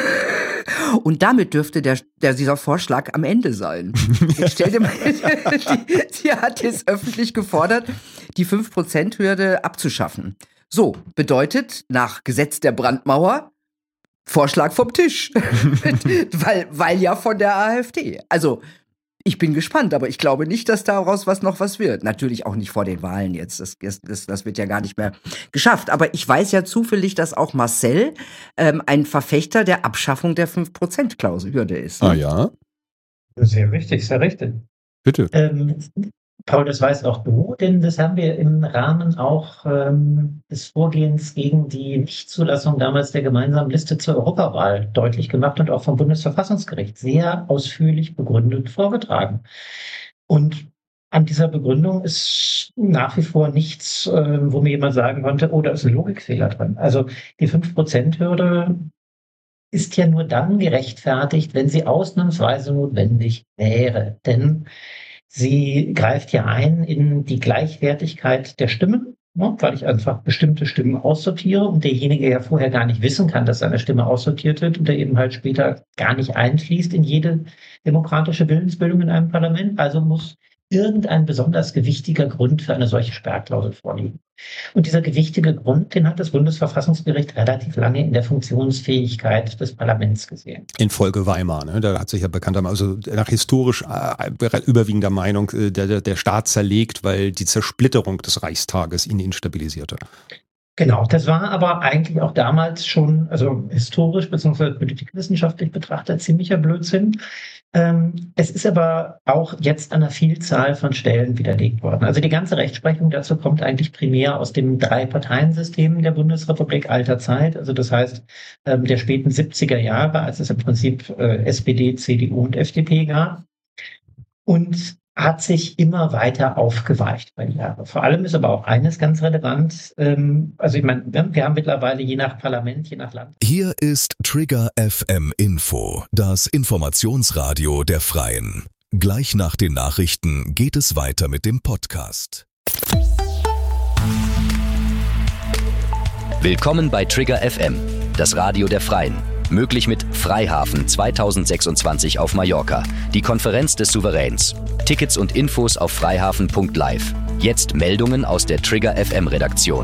Und damit dürfte dieser Vorschlag am Ende sein. Jetzt stell dir mal, sie hat jetzt öffentlich gefordert, die 5%-Hürde abzuschaffen. So, bedeutet nach Gesetz der Brandmauer Vorschlag vom Tisch. weil ja von der AfD. Also, ich bin gespannt, aber ich glaube nicht, dass daraus noch was wird. Natürlich auch nicht vor den Wahlen jetzt. Das wird ja gar nicht mehr geschafft. Aber ich weiß ja zufällig, dass auch Marcel ein Verfechter der Abschaffung der 5%-Hürde ist. Ah ja? Sehr richtig, sehr richtig. Bitte. Paul, das weißt auch du, denn das haben wir im Rahmen auch des Vorgehens gegen die Nichtzulassung damals der gemeinsamen Liste zur Europawahl deutlich gemacht und auch vom Bundesverfassungsgericht sehr ausführlich begründet vorgetragen. Und an dieser Begründung ist nach wie vor nichts, wo mir jemand sagen konnte, oh, da ist ein Logikfehler drin. Also die 5%-Hürde ist ja nur dann gerechtfertigt, wenn sie ausnahmsweise notwendig wäre. Denn sie greift ja ein in die Gleichwertigkeit der Stimmen, weil ich einfach bestimmte Stimmen aussortiere und derjenige ja vorher gar nicht wissen kann, dass seine Stimme aussortiert wird und der eben halt später gar nicht einfließt in jede demokratische Willensbildung in einem Parlament. Also muss irgendein besonders gewichtiger Grund für eine solche Sperrklausel vorliegen. Und dieser gewichtige Grund, den hat das Bundesverfassungsgericht relativ lange in der Funktionsfähigkeit des Parlaments gesehen. In Folge Weimar, ne? Da hat sich ja bekanntermaßen, also nach historisch überwiegender Meinung, der Staat zerlegt, weil die Zersplitterung des Reichstages ihn instabilisierte. Genau, das war aber eigentlich auch damals schon, also historisch bzw. politikwissenschaftlich betrachtet, ziemlicher Blödsinn. Es ist aber auch jetzt an einer Vielzahl von Stellen widerlegt worden. Also die ganze Rechtsprechung dazu kommt eigentlich primär aus dem Drei-Parteien-System der Bundesrepublik alter Zeit. Also das heißt der späten 70er Jahre, als es im Prinzip SPD, CDU und FDP gab. Und hat sich immer weiter aufgeweicht bei den Jahren. Vor allem ist aber auch eines ganz relevant. Also ich meine, wir haben mittlerweile je nach Parlament, je nach Land. Hier ist Trigger FM Info, das Informationsradio der Freien. Gleich nach den Nachrichten geht es weiter mit dem Podcast. Willkommen bei Trigger FM, das Radio der Freien. Möglich mit Freihafen 2026 auf Mallorca, die Konferenz des Souveräns. Tickets und Infos auf freihafen.live. Jetzt Meldungen aus der Trigger FM Redaktion.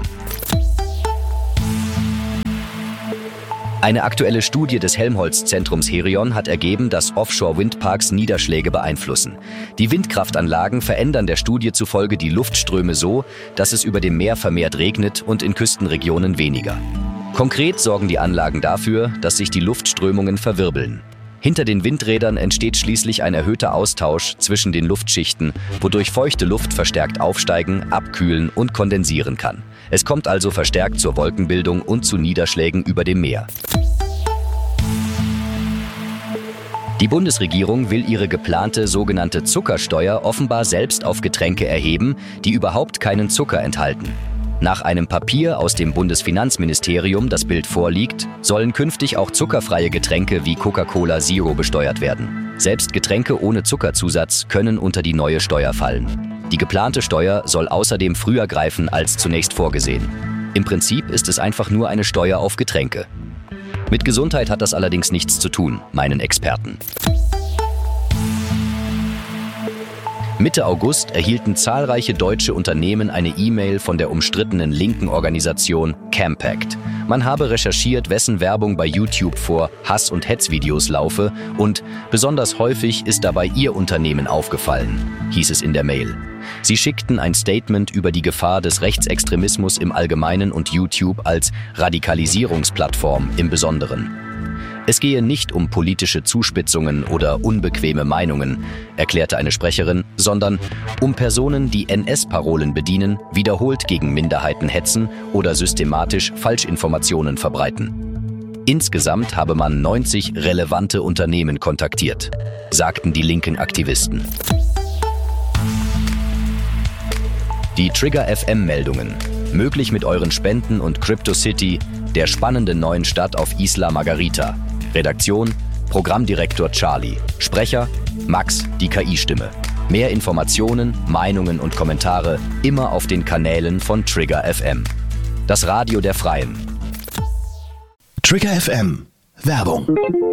Eine aktuelle Studie des Helmholtz-Zentrums Herion hat ergeben, dass Offshore-Windparks Niederschläge beeinflussen. Die Windkraftanlagen verändern der Studie zufolge die Luftströme so, dass es über dem Meer vermehrt regnet und in Küstenregionen weniger. Konkret sorgen die Anlagen dafür, dass sich die Luftströmungen verwirbeln. Hinter den Windrädern entsteht schließlich ein erhöhter Austausch zwischen den Luftschichten, wodurch feuchte Luft verstärkt aufsteigen, abkühlen und kondensieren kann. Es kommt also verstärkt zur Wolkenbildung und zu Niederschlägen über dem Meer. Die Bundesregierung will ihre geplante sogenannte Zuckersteuer offenbar selbst auf Getränke erheben, die überhaupt keinen Zucker enthalten. Nach einem Papier aus dem Bundesfinanzministerium, das Bild vorliegt, sollen künftig auch zuckerfreie Getränke wie Coca-Cola Zero besteuert werden. Selbst Getränke ohne Zuckerzusatz können unter die neue Steuer fallen. Die geplante Steuer soll außerdem früher greifen als zunächst vorgesehen. Im Prinzip ist es einfach nur eine Steuer auf Getränke. Mit Gesundheit hat das allerdings nichts zu tun, meinen Experten. Mitte August erhielten zahlreiche deutsche Unternehmen eine E-Mail von der umstrittenen linken Organisation Campact. Man habe recherchiert, wessen Werbung bei YouTube vor Hass- und Hetzvideos laufe und besonders häufig ist dabei ihr Unternehmen aufgefallen, hieß es in der Mail. Sie schickten ein Statement über die Gefahr des Rechtsextremismus im Allgemeinen und YouTube als Radikalisierungsplattform im Besonderen. Es gehe nicht um politische Zuspitzungen oder unbequeme Meinungen, erklärte eine Sprecherin, sondern um Personen, die NS-Parolen bedienen, wiederholt gegen Minderheiten hetzen oder systematisch Falschinformationen verbreiten. Insgesamt habe man 90 relevante Unternehmen kontaktiert, sagten die linken Aktivisten. Die Trigger FM-Meldungen, möglich mit euren Spenden und CryptoCity, der spannenden neuen Stadt auf Isla Margarita. Redaktion, Programmdirektor Charlie. Sprecher, Max, die KI-Stimme. Mehr Informationen, Meinungen und Kommentare immer auf den Kanälen von Trigger FM. Das Radio der Freien. Trigger FM. Werbung.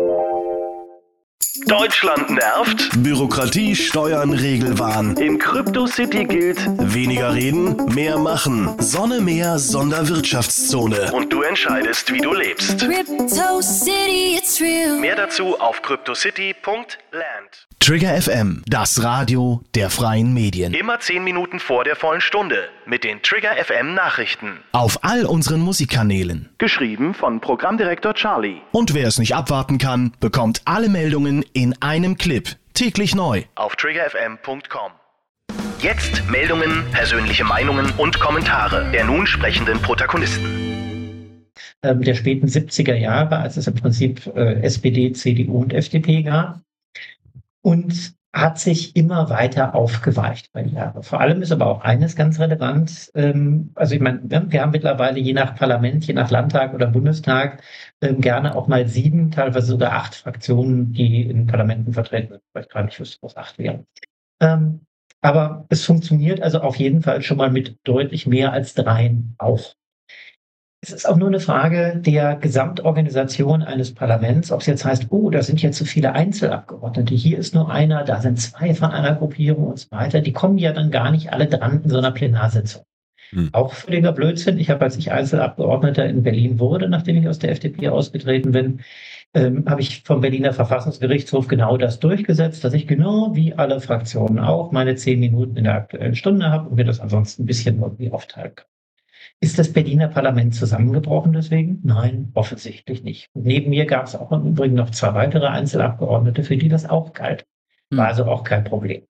Deutschland nervt? Bürokratie, Steuern, Regelwahn. In CryptoCity gilt Weniger reden, mehr machen. Sonne, Meer, Sonderwirtschaftszone. und du entscheidest, wie du lebst. Crypto City, it's real. Mehr dazu auf cryptocity.land. Trigger FM, das Radio der freien Medien. Immer 10 Minuten vor der vollen Stunde mit den Trigger FM Nachrichten. Auf all unseren Musikkanälen. Geschrieben von Programmdirektor Charlie. Und wer es nicht abwarten kann, bekommt alle Meldungen in einem Clip. Täglich neu. Auf triggerfm.com. Jetzt Meldungen, persönliche Meinungen und Kommentare der nun sprechenden Protagonisten. Der späten 70er Jahre, als es im Prinzip SPD, CDU und FDP gab. Und hat sich immer weiter aufgeweicht bei den Jahren. Vor allem ist aber auch eines ganz relevant. Also ich meine, wir haben mittlerweile je nach Parlament, je nach Landtag oder Bundestag gerne auch mal 7, teilweise sogar 8 Fraktionen, die in Parlamenten vertreten sind. Ich weiß gar nicht, was 8 wären. Aber es funktioniert also auf jeden Fall schon mal mit deutlich mehr als 3 auch. Es ist auch nur eine Frage der Gesamtorganisation eines Parlaments, ob es jetzt heißt, oh, da sind jetzt so viele Einzelabgeordnete, hier ist nur einer, da sind 2 von einer Gruppierung und so weiter. Die kommen ja dann gar nicht alle dran in so einer Plenarsitzung. Auch völliger Blödsinn. Ich habe, als ich Einzelabgeordneter in Berlin wurde, nachdem ich aus der FDP ausgetreten bin, habe ich vom Berliner Verfassungsgerichtshof genau das durchgesetzt, dass ich genau wie alle Fraktionen auch meine 10 Minuten in der Aktuellen Stunde habe und mir das ansonsten ein bisschen irgendwie aufteilen kann. Ist das Berliner Parlament zusammengebrochen deswegen? Nein, offensichtlich nicht. Und neben mir gab es auch im Übrigen noch 2 weitere Einzelabgeordnete, für die das auch galt. War also auch kein Problem.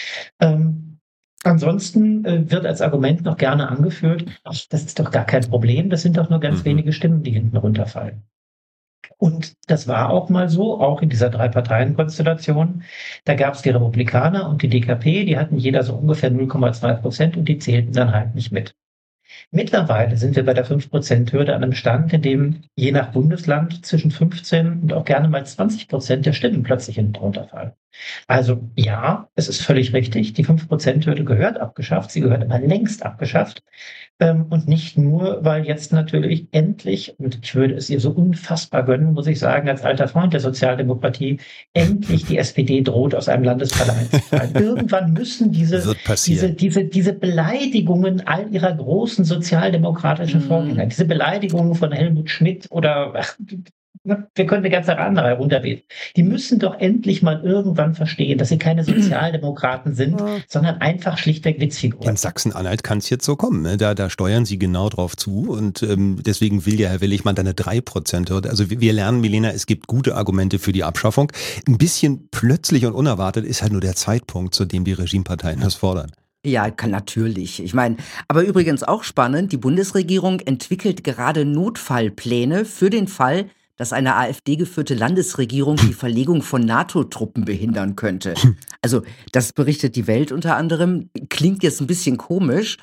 Ansonsten wird als Argument noch gerne angeführt, ach, das ist doch gar kein Problem, das sind doch nur ganz wenige Stimmen, die hinten runterfallen. Und das war auch mal so, auch in dieser 3-Parteien-Konstellation. Da gab es die Republikaner und die DKP, die hatten jeder so ungefähr 0,2% und die zählten dann halt nicht mit. Mittlerweile sind wir bei der 5%-Hürde an einem Stand, in dem je nach Bundesland zwischen 15 und auch gerne mal 20% der Stimmen plötzlich hinten runterfallen. Also ja, es ist völlig richtig, die 5%-Hürde gehört abgeschafft, sie gehört aber längst abgeschafft. Und nicht nur, weil jetzt natürlich endlich, und ich würde es ihr so unfassbar gönnen, muss ich sagen, als alter Freund der Sozialdemokratie, endlich die SPD droht, aus einem Landesparlament zu fallen. Irgendwann müssen diese Beleidigungen all ihrer großen sozialdemokratischen Vorgänger, diese Beleidigungen von Helmut Schmidt oder wir können eine ganze Reihe andere herunterbeten. Die müssen doch endlich mal irgendwann verstehen, dass sie keine Sozialdemokraten sind, sondern einfach schlichtweg Witzfiguren. In Sachsen-Anhalt kann es jetzt so kommen. Ne? Da steuern sie genau drauf zu und deswegen will ja Herr Willigmann da eine 3%. Also wir lernen, Milena, es gibt gute Argumente für die Abschaffung. Ein bisschen plötzlich und unerwartet ist halt nur der Zeitpunkt, zu dem die Regimeparteien das fordern. Ja, natürlich. Ich meine, aber übrigens auch spannend, die Bundesregierung entwickelt gerade Notfallpläne für den Fall, dass eine AfD-geführte Landesregierung die Verlegung von NATO-Truppen behindern könnte. Also das berichtet die Welt unter anderem. Klingt jetzt ein bisschen komisch.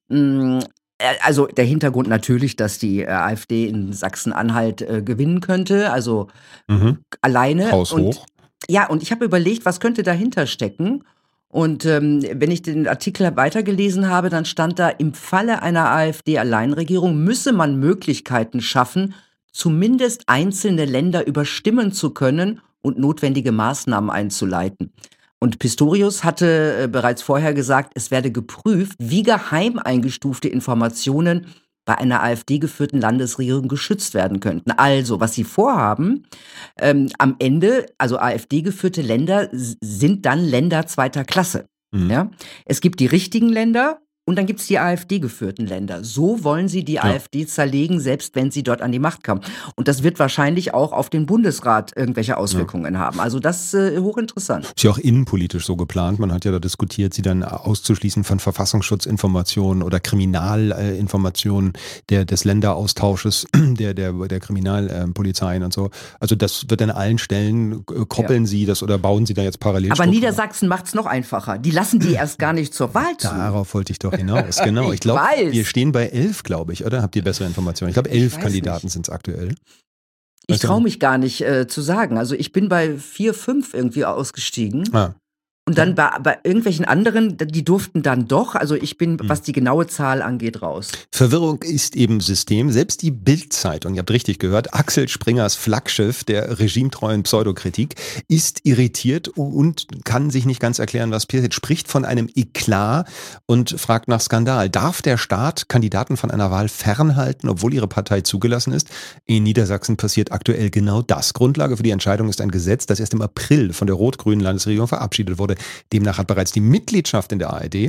Also der Hintergrund natürlich, dass die AfD in Sachsen-Anhalt gewinnen könnte, also alleine. Haushoch. Und ich habe überlegt, was könnte dahinter stecken? Und wenn ich den Artikel weitergelesen habe, dann stand da, im Falle einer AfD-Alleinregierung müsse man Möglichkeiten schaffen, zumindest einzelne Länder überstimmen zu können und notwendige Maßnahmen einzuleiten. Und Pistorius hatte bereits vorher gesagt, es werde geprüft, wie geheim eingestufte Informationen bei einer AfD-geführten Landesregierung geschützt werden könnten. Also, was sie vorhaben, am Ende, also AfD-geführte Länder sind dann Länder zweiter Klasse. Ja? Es gibt die richtigen Länder, und dann gibt es die AfD-geführten Länder. So wollen sie die AfD zerlegen, selbst wenn sie dort an die Macht kommen. Und das wird wahrscheinlich auch auf den Bundesrat irgendwelche Auswirkungen haben. Also das ist hochinteressant. Ist ja auch innenpolitisch so geplant. Man hat ja da diskutiert, sie dann auszuschließen von Verfassungsschutzinformationen oder Kriminalinformationen des Länderaustausches der Kriminalpolizeien und so. Also das wird an allen Stellen, koppeln sie das oder bauen sie da jetzt parallel. Aber Niedersachsen macht es noch einfacher. Die lassen die erst gar nicht zur Wahl zu. Darauf wollte ich doch hinaus, genau. Ich glaube, wir stehen bei 11, glaube ich, oder? Habt ihr bessere Informationen? Ich glaube, 11 Kandidaten sind es aktuell. Ich traue mich gar nicht zu sagen. Also ich bin bei 4, 5 irgendwie ausgestiegen. Und dann bei irgendwelchen anderen, die durften dann doch. Also ich bin, was die genaue Zahl angeht, raus. Verwirrung ist eben System. Selbst die Bild-Zeitung, ihr habt richtig gehört, Axel Springers Flaggschiff der regimetreuen Pseudokritik, ist irritiert und kann sich nicht ganz erklären, was passiert. Spricht von einem Eklat und fragt nach Skandal. Darf der Staat Kandidaten von einer Wahl fernhalten, obwohl ihre Partei zugelassen ist? In Niedersachsen passiert aktuell genau das. Grundlage für die Entscheidung ist ein Gesetz, das erst im April von der rot-grünen Landesregierung verabschiedet wurde. Demnach hat bereits die Mitgliedschaft in der ARD.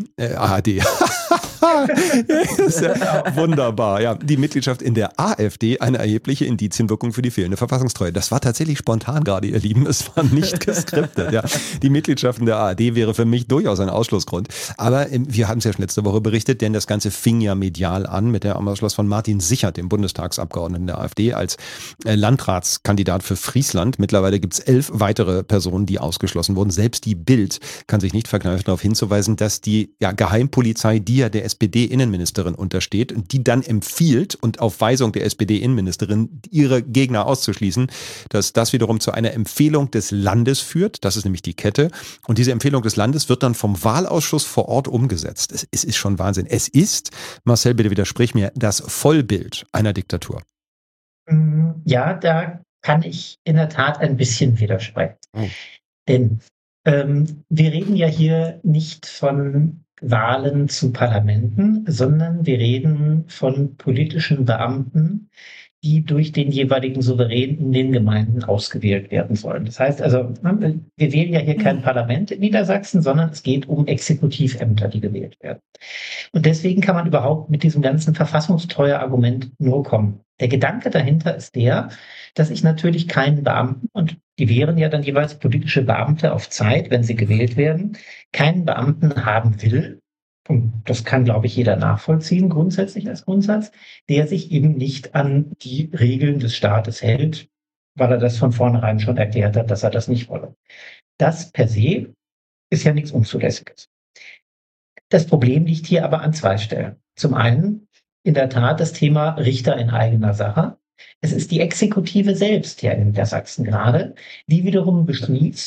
Ist ja wunderbar. Ja, die Mitgliedschaft in der AfD eine erhebliche Indizienwirkung für die fehlende Verfassungstreue. Das war tatsächlich spontan gerade, ihr Lieben. Es war nicht geskriptet. Ja. Die Mitgliedschaft in der ARD wäre für mich durchaus ein Ausschlussgrund. Aber wir haben es ja schon letzte Woche berichtet, denn das Ganze fing ja medial an mit dem Ausschluss von Martin Sichert, dem Bundestagsabgeordneten der AfD, als Landratskandidat für Friesland. Mittlerweile gibt es 11 weitere Personen, die ausgeschlossen wurden. Selbst die Bild kann sich nicht verkneifen, darauf hinzuweisen, dass die Geheimpolizei, die ja der SPD-Innenministerin untersteht und die dann empfiehlt und auf Weisung der SPD-Innenministerin ihre Gegner auszuschließen, dass das wiederum zu einer Empfehlung des Landes führt. Das ist nämlich die Kette. Und diese Empfehlung des Landes wird dann vom Wahlausschuss vor Ort umgesetzt. Es ist schon Wahnsinn. Es ist, Marcel, bitte widersprich mir, das Vollbild einer Diktatur. Ja, da kann ich in der Tat ein bisschen widersprechen. Denn wir reden ja hier nicht von Wahlen zu Parlamenten, sondern wir reden von politischen Beamten, die durch den jeweiligen Souverän in den Gemeinden ausgewählt werden sollen. Das heißt also, wir wählen ja hier kein Parlament in Niedersachsen, sondern es geht um Exekutivämter, die gewählt werden. Und deswegen kann man überhaupt mit diesem ganzen Verfassungstreue-Argument nur kommen. Der Gedanke dahinter ist der, dass ich natürlich keinen Beamten, und die wären ja dann jeweils politische Beamte auf Zeit, wenn sie gewählt werden, keinen Beamten haben will, und das kann, glaube ich, jeder nachvollziehen, grundsätzlich als Grundsatz, der sich eben nicht an die Regeln des Staates hält, weil er das von vornherein schon erklärt hat, dass er das nicht wolle. Das per se ist ja nichts Unzulässiges. Das Problem liegt hier aber an 2 Stellen. Zum einen in der Tat das Thema Richter in eigener Sache. Es ist die Exekutive selbst ja in Niedersachsen gerade, die wiederum beschließt,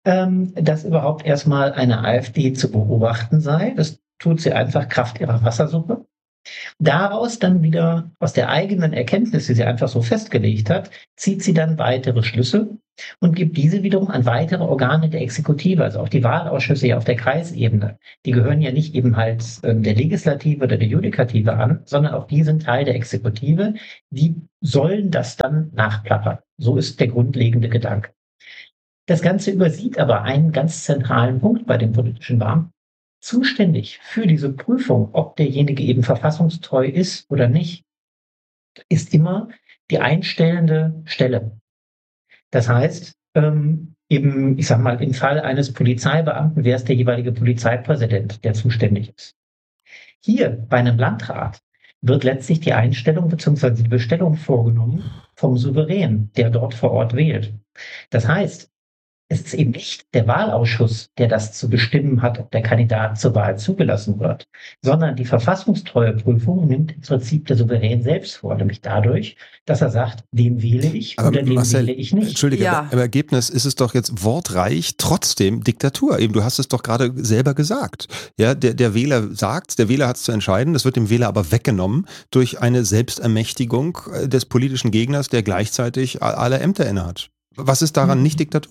dass überhaupt erstmal eine AfD zu beobachten sei. Das tut sie einfach Kraft ihrer Wassersuppe. Daraus dann wieder aus der eigenen Erkenntnis, die sie einfach so festgelegt hat, zieht sie dann weitere Schlüsse und gibt diese wiederum an weitere Organe der Exekutive, also auch die Wahlausschüsse ja auf der Kreisebene. Die gehören ja nicht eben halt der Legislative oder der Judikative an, sondern auch die sind Teil der Exekutive. Die sollen das dann nachplappern. So ist der grundlegende Gedanke. Das Ganze übersieht aber einen ganz zentralen Punkt bei den politischen Beamten. Zuständig für diese Prüfung, ob derjenige eben verfassungstreu ist oder nicht, ist immer die einstellende Stelle. Das heißt, eben, ich sag mal, im Fall eines Polizeibeamten wäre es der jeweilige Polizeipräsident, der zuständig ist. Hier bei einem Landrat wird letztlich die Einstellung bzw. die Bestellung vorgenommen vom Souverän, der dort vor Ort wählt. Das heißt, es ist eben nicht der Wahlausschuss, der das zu bestimmen hat, ob der Kandidat zur Wahl zugelassen wird, sondern die verfassungstreueprüfung nimmt im Prinzip der Souverän selbst vor, nämlich dadurch, dass er sagt, den wähle ich oder den Marcel, wähle ich nicht. Entschuldige, Ja. im Ergebnis ist es doch jetzt wortreich, trotzdem Diktatur. Eben, du hast es doch gerade selber gesagt. Ja, der Wähler sagt, der Wähler hat es zu entscheiden, das wird dem Wähler aber weggenommen durch eine Selbstermächtigung des politischen Gegners, der gleichzeitig alle Ämter innehat. Was ist daran nicht Diktatur?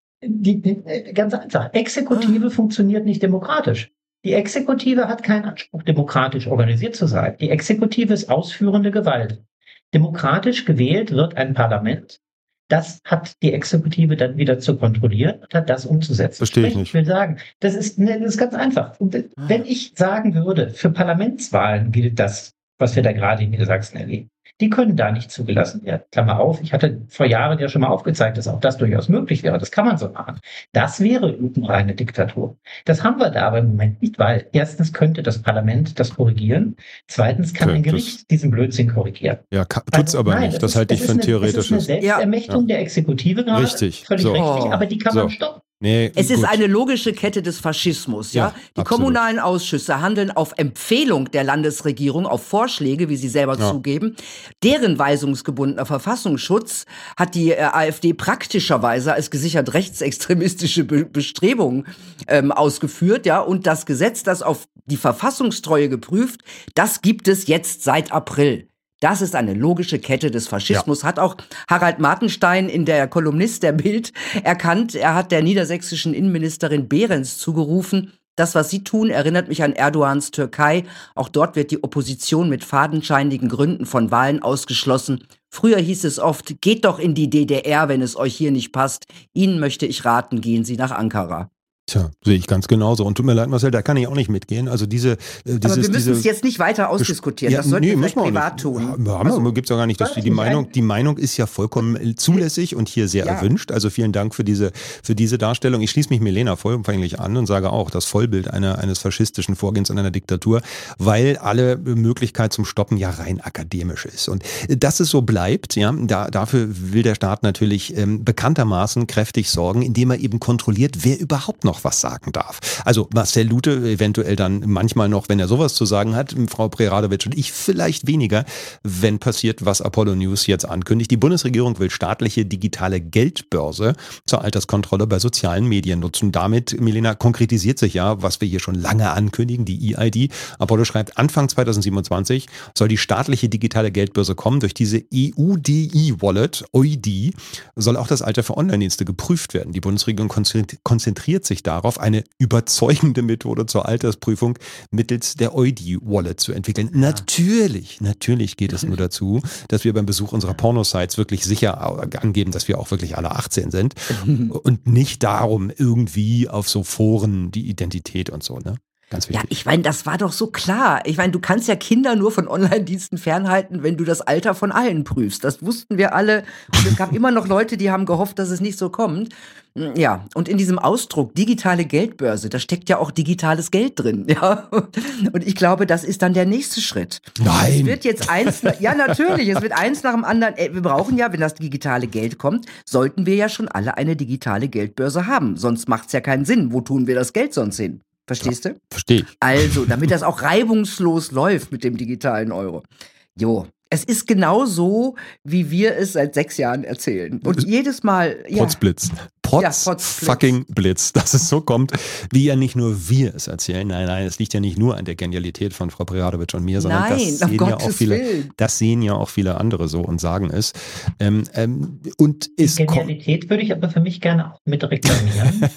Ganz einfach. Exekutive funktioniert nicht demokratisch. Die Exekutive hat keinen Anspruch, demokratisch organisiert zu sein. Die Exekutive ist ausführende Gewalt. Demokratisch gewählt wird ein Parlament. Das hat die Exekutive dann wieder zu kontrollieren und hat das umzusetzen. Verstehe ich nicht. Ich will sagen, das ist ganz einfach. Und wenn ich sagen würde, für Parlamentswahlen gilt das, was wir da gerade in Niedersachsen erleben. Die können da nicht zugelassen werden. Klammer auf, ich hatte vor Jahren ja schon mal aufgezeigt, dass auch das durchaus möglich wäre. Das kann man so machen. Das wäre reine Diktatur. Das haben wir da aber im Moment nicht, weil erstens könnte das Parlament das korrigieren, zweitens kann ein Gericht diesen Blödsinn korrigieren. Ja, tut's aber nicht. Das halte ich für ein theoretisches. Das ist eine Selbstermächtigung der Exekutive gerade. Richtig. Völlig So. richtig, aber die kann man So. stoppen. Nee, Es ist gut. eine logische Kette des Faschismus, ja. Ja, Die absolut. kommunalen Ausschüsse handeln auf Empfehlung der Landesregierung, auf Vorschläge, wie sie selber zugeben. Deren weisungsgebundener Verfassungsschutz hat die AfD praktischerweise als gesichert rechtsextremistische Bestrebungen ausgeführt, ja. Und das Gesetz, das auf die Verfassungstreue geprüft, das gibt es jetzt seit April. Das ist eine logische Kette des Faschismus, hat auch Harald Martenstein in der Kolumnist der Bild erkannt. Er hat der niedersächsischen Innenministerin Behrens zugerufen, das, was sie tun, erinnert mich an Erdogans Türkei. Auch dort wird die Opposition mit fadenscheinigen Gründen von Wahlen ausgeschlossen. Früher hieß es oft, geht doch in die DDR, wenn es euch hier nicht passt. Ihnen möchte ich raten, gehen Sie nach Ankara. Tja, sehe ich ganz genauso. Und tut mir leid, Marcel, da kann ich auch nicht mitgehen. Also Aber wir müssen es jetzt nicht weiter ausdiskutieren. Das sollten wir vielleicht privat tun. Gibt's auch gar nicht. Die Meinung ist ja vollkommen zulässig und hier sehr erwünscht. Also vielen Dank für diese Darstellung. Ich schließe mich Milena vollumfänglich an und sage auch, das Vollbild eines faschistischen Vorgehens in einer Diktatur, weil alle Möglichkeit zum Stoppen ja rein akademisch ist. Und dass es so bleibt, ja, dafür will der Staat natürlich bekanntermaßen kräftig sorgen, indem er eben kontrolliert, wer überhaupt noch was sagen darf. Also Marcel Lute eventuell dann manchmal noch, wenn er sowas zu sagen hat, Frau Preradovic und ich vielleicht weniger, wenn passiert, was Apollo News jetzt ankündigt. Die Bundesregierung will staatliche digitale Geldbörse zur Alterskontrolle bei sozialen Medien nutzen. Damit, Milena, konkretisiert sich ja, was wir hier schon lange ankündigen, die EID. Apollo schreibt, Anfang 2027 soll die staatliche digitale Geldbörse kommen. Durch diese EUDI-Wallet, EUDI, soll auch das Alter für Online-Dienste geprüft werden. Die Bundesregierung konzentriert sich darauf, eine überzeugende Methode zur Altersprüfung mittels der EUDI-Wallet zu entwickeln. Natürlich geht es nur dazu, dass wir beim Besuch unserer Pornosites wirklich sicher angeben, dass wir auch wirklich alle 18 sind und nicht darum irgendwie auf so Foren die Identität und so, ne? Ganz wichtig. Ja, ich meine, das war doch so klar. Ich meine, du kannst ja Kinder nur von Online-Diensten fernhalten, wenn du das Alter von allen prüfst. Das wussten wir alle. Und es gab immer noch Leute, die haben gehofft, dass es nicht so kommt. Ja, und in diesem Ausdruck digitale Geldbörse, da steckt ja auch digitales Geld drin. Ja, und ich glaube, das ist dann der nächste Schritt. Nein. Es wird jetzt ja natürlich, es wird eins nach dem anderen. Wir brauchen ja, wenn das digitale Geld kommt, sollten wir ja schon alle eine digitale Geldbörse haben. Sonst macht es ja keinen Sinn. Wo tun wir das Geld sonst hin? Verstehst du? Verstehe ich. Also, damit das auch reibungslos läuft mit dem digitalen Euro. Jo, Es ist genau so, wie wir es seit 6 Jahren erzählen. Und jedes Mal, Potzblitz. Fucking Blitz, dass es so kommt, wie ja nicht nur wir es erzählen. Nein, es liegt ja nicht nur an der Genialität von Frau Preradovic und mir, sondern das sehen ja auch viele andere so und sagen es. Und die Genialität würde ich aber für mich gerne auch mit reklamieren.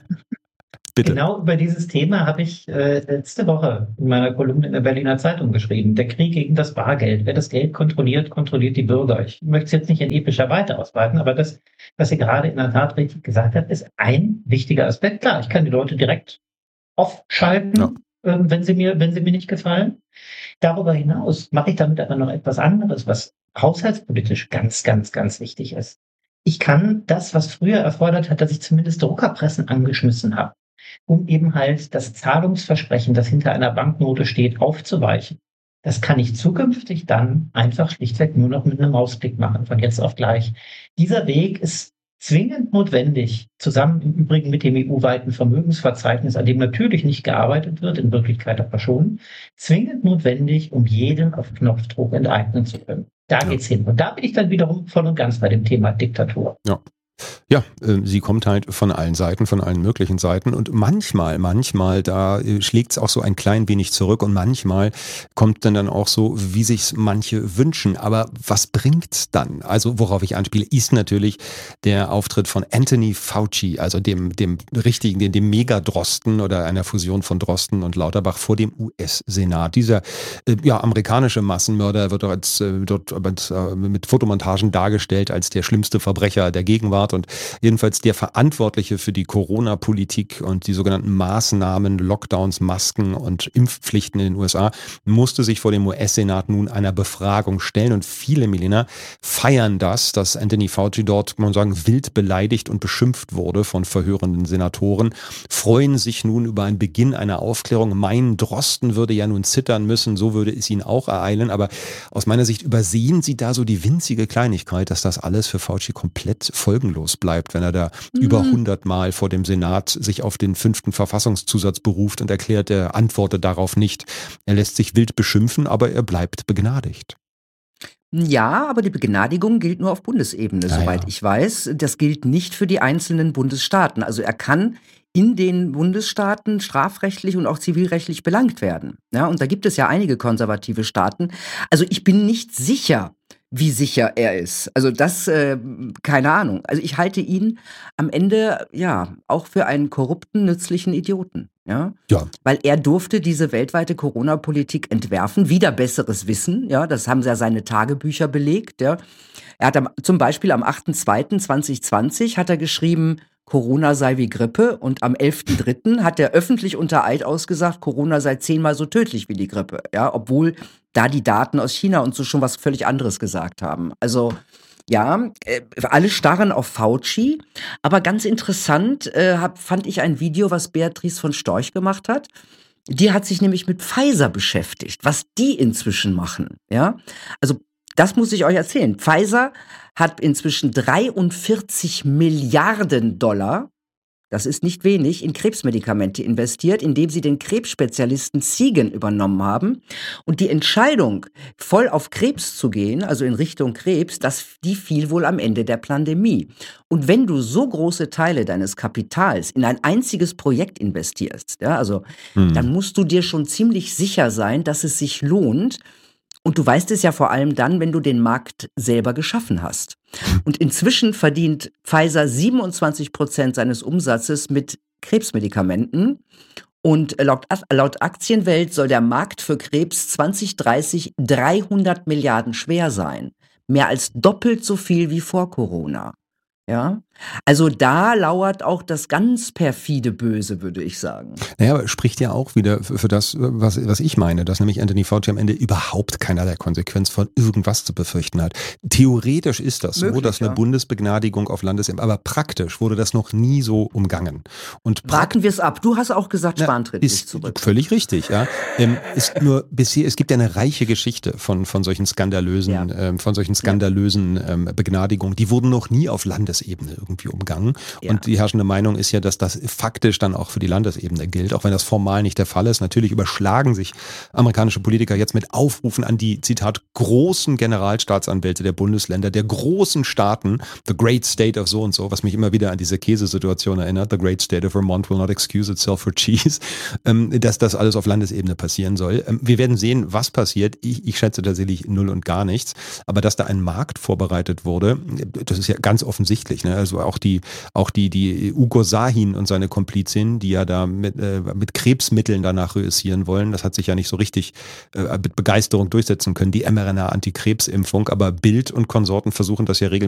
Bitte. Genau über dieses Thema habe ich letzte Woche in meiner Kolumne in der Berliner Zeitung geschrieben. Der Krieg gegen das Bargeld. Wer das Geld kontrolliert, kontrolliert die Bürger. Ich möchte es jetzt nicht in epischer Weite ausweiten, aber das, was sie gerade in der Tat richtig gesagt hat, ist ein wichtiger Aspekt. Klar, ich kann die Leute direkt aufschalten, wenn sie mir nicht gefallen. Darüber hinaus mache ich damit aber noch etwas anderes, was haushaltspolitisch ganz, ganz, ganz wichtig ist. Ich kann das, was früher erfordert hat, dass ich zumindest Druckerpressen angeschmissen habe, um eben halt das Zahlungsversprechen, das hinter einer Banknote steht, aufzuweichen. Das kann ich zukünftig dann einfach schlichtweg nur noch mit einem Mausklick machen, von jetzt auf gleich. Dieser Weg ist zwingend notwendig, zusammen im Übrigen mit dem EU-weiten Vermögensverzeichnis, an dem natürlich nicht gearbeitet wird, in Wirklichkeit aber schon, zwingend notwendig, um jeden auf Knopfdruck enteignen zu können. Da geht's hin. Und da bin ich dann wiederum voll und ganz bei dem Thema Diktatur. Ja, sie kommt halt von allen Seiten, von allen möglichen Seiten und manchmal, da schlägt es auch so ein klein wenig zurück und manchmal kommt dann auch so, wie sich's manche wünschen. Aber was bringt's dann? Also worauf ich anspiele, ist natürlich der Auftritt von Anthony Fauci, also dem richtigen, dem Megadrosten oder einer Fusion von Drosten und Lauterbach vor dem US-Senat. Dieser amerikanische Massenmörder wird dort mit Fotomontagen dargestellt als der schlimmste Verbrecher der Gegenwart. Und jedenfalls der Verantwortliche für die Corona-Politik und die sogenannten Maßnahmen, Lockdowns, Masken und Impfpflichten in den USA, musste sich vor dem US-Senat nun einer Befragung stellen. Und viele, Milena, feiern das, dass Anthony Fauci dort, kann man sagen, wild beleidigt und beschimpft wurde von verhörenden Senatoren, freuen sich nun über einen Beginn einer Aufklärung. Mein Drosten würde ja nun zittern müssen, so würde es ihn auch ereilen. Aber aus meiner Sicht übersehen sie da so die winzige Kleinigkeit, dass das alles für Fauci komplett folgenlos bleibt, wenn er da über 100 Mal vor dem Senat sich auf den 5. Verfassungszusatz beruft und erklärt, er antwortet darauf nicht. Er lässt sich wild beschimpfen, aber er bleibt begnadigt. Ja, aber die Begnadigung gilt nur auf Bundesebene, soweit ich weiß. Das gilt nicht für die einzelnen Bundesstaaten. Also er kann in den Bundesstaaten strafrechtlich und auch zivilrechtlich belangt werden. Ja, und da gibt es ja einige konservative Staaten. Also ich bin nicht sicher, wie sicher er ist. Also das, keine Ahnung. Also ich halte ihn am Ende, auch für einen korrupten, nützlichen Idioten. Ja? Weil er durfte diese weltweite Corona-Politik entwerfen, wider besseres Wissen. Ja, das haben ja seine Tagebücher belegt. Ja. Er hat zum Beispiel am 8.2.2020 hat er geschrieben, Corona sei wie Grippe, und am 11.3. hat er öffentlich unter Eid ausgesagt, Corona sei 10-mal so tödlich wie die Grippe, ja, obwohl da die Daten aus China und so schon was völlig anderes gesagt haben. Also alle starren auf Fauci, aber ganz interessant fand ich ein Video, was Beatrice von Storch gemacht hat. Die hat sich nämlich mit Pfizer beschäftigt, was die inzwischen machen, ja. Also das muss ich euch erzählen. Pfizer hat inzwischen 43 Milliarden $, das ist nicht wenig, in Krebsmedikamente investiert, indem sie den Krebsspezialisten Seagen übernommen haben. Und die Entscheidung, voll auf Krebs zu gehen, also in Richtung Krebs, die fiel wohl am Ende der Pandemie. Und wenn du so große Teile deines Kapitals in ein einziges Projekt investierst, dann musst du dir schon ziemlich sicher sein, dass es sich lohnt. Und du weißt es ja vor allem dann, wenn du den Markt selber geschaffen hast. Und inzwischen verdient Pfizer 27% seines Umsatzes mit Krebsmedikamenten. Und laut Aktienwelt soll der Markt für Krebs 2030 300 Milliarden schwer sein. Mehr als doppelt so viel wie vor Corona. Ja, also da lauert auch das ganz perfide Böse, würde ich sagen. Naja, aber spricht ja auch wieder für das, was ich meine, dass nämlich Anthony Fauci am Ende überhaupt keinerlei Konsequenz von irgendwas zu befürchten hat. Theoretisch ist das so, dass eine Bundesbegnadigung auf Landesebene, aber praktisch wurde das noch nie so umgangen. Und warten wir es ab. Du hast auch gesagt, Spahn tritt nicht zurück. Völlig richtig, ja. Ist nur bisher, es gibt ja eine reiche Geschichte von solchen skandalösen Begnadigungen. Die wurden noch nie auf Landesebene irgendwie umgangen. Ja. Und die herrschende Meinung ist ja, dass das faktisch dann auch für die Landesebene gilt, auch wenn das formal nicht der Fall ist. Natürlich überschlagen sich amerikanische Politiker jetzt mit Aufrufen an die, Zitat, großen Generalstaatsanwälte der Bundesländer, der großen Staaten, the great state of so und so, was mich immer wieder an diese Käsesituation erinnert, the great state of Vermont will not excuse itself for cheese, dass das alles auf Landesebene passieren soll. Wir werden sehen, was passiert. Ich schätze tatsächlich null und gar nichts. Aber dass da ein Markt vorbereitet wurde, das ist ja ganz offensichtlich. Ne? Also auch die Ugo Sahin und seine Komplizin, die ja da mit Krebsmitteln danach reüssieren wollen, das hat sich ja nicht so richtig mit Begeisterung durchsetzen können, die mRNA-Antikrebsimpfung. Aber Bild und Konsorten versuchen das ja regelmäßig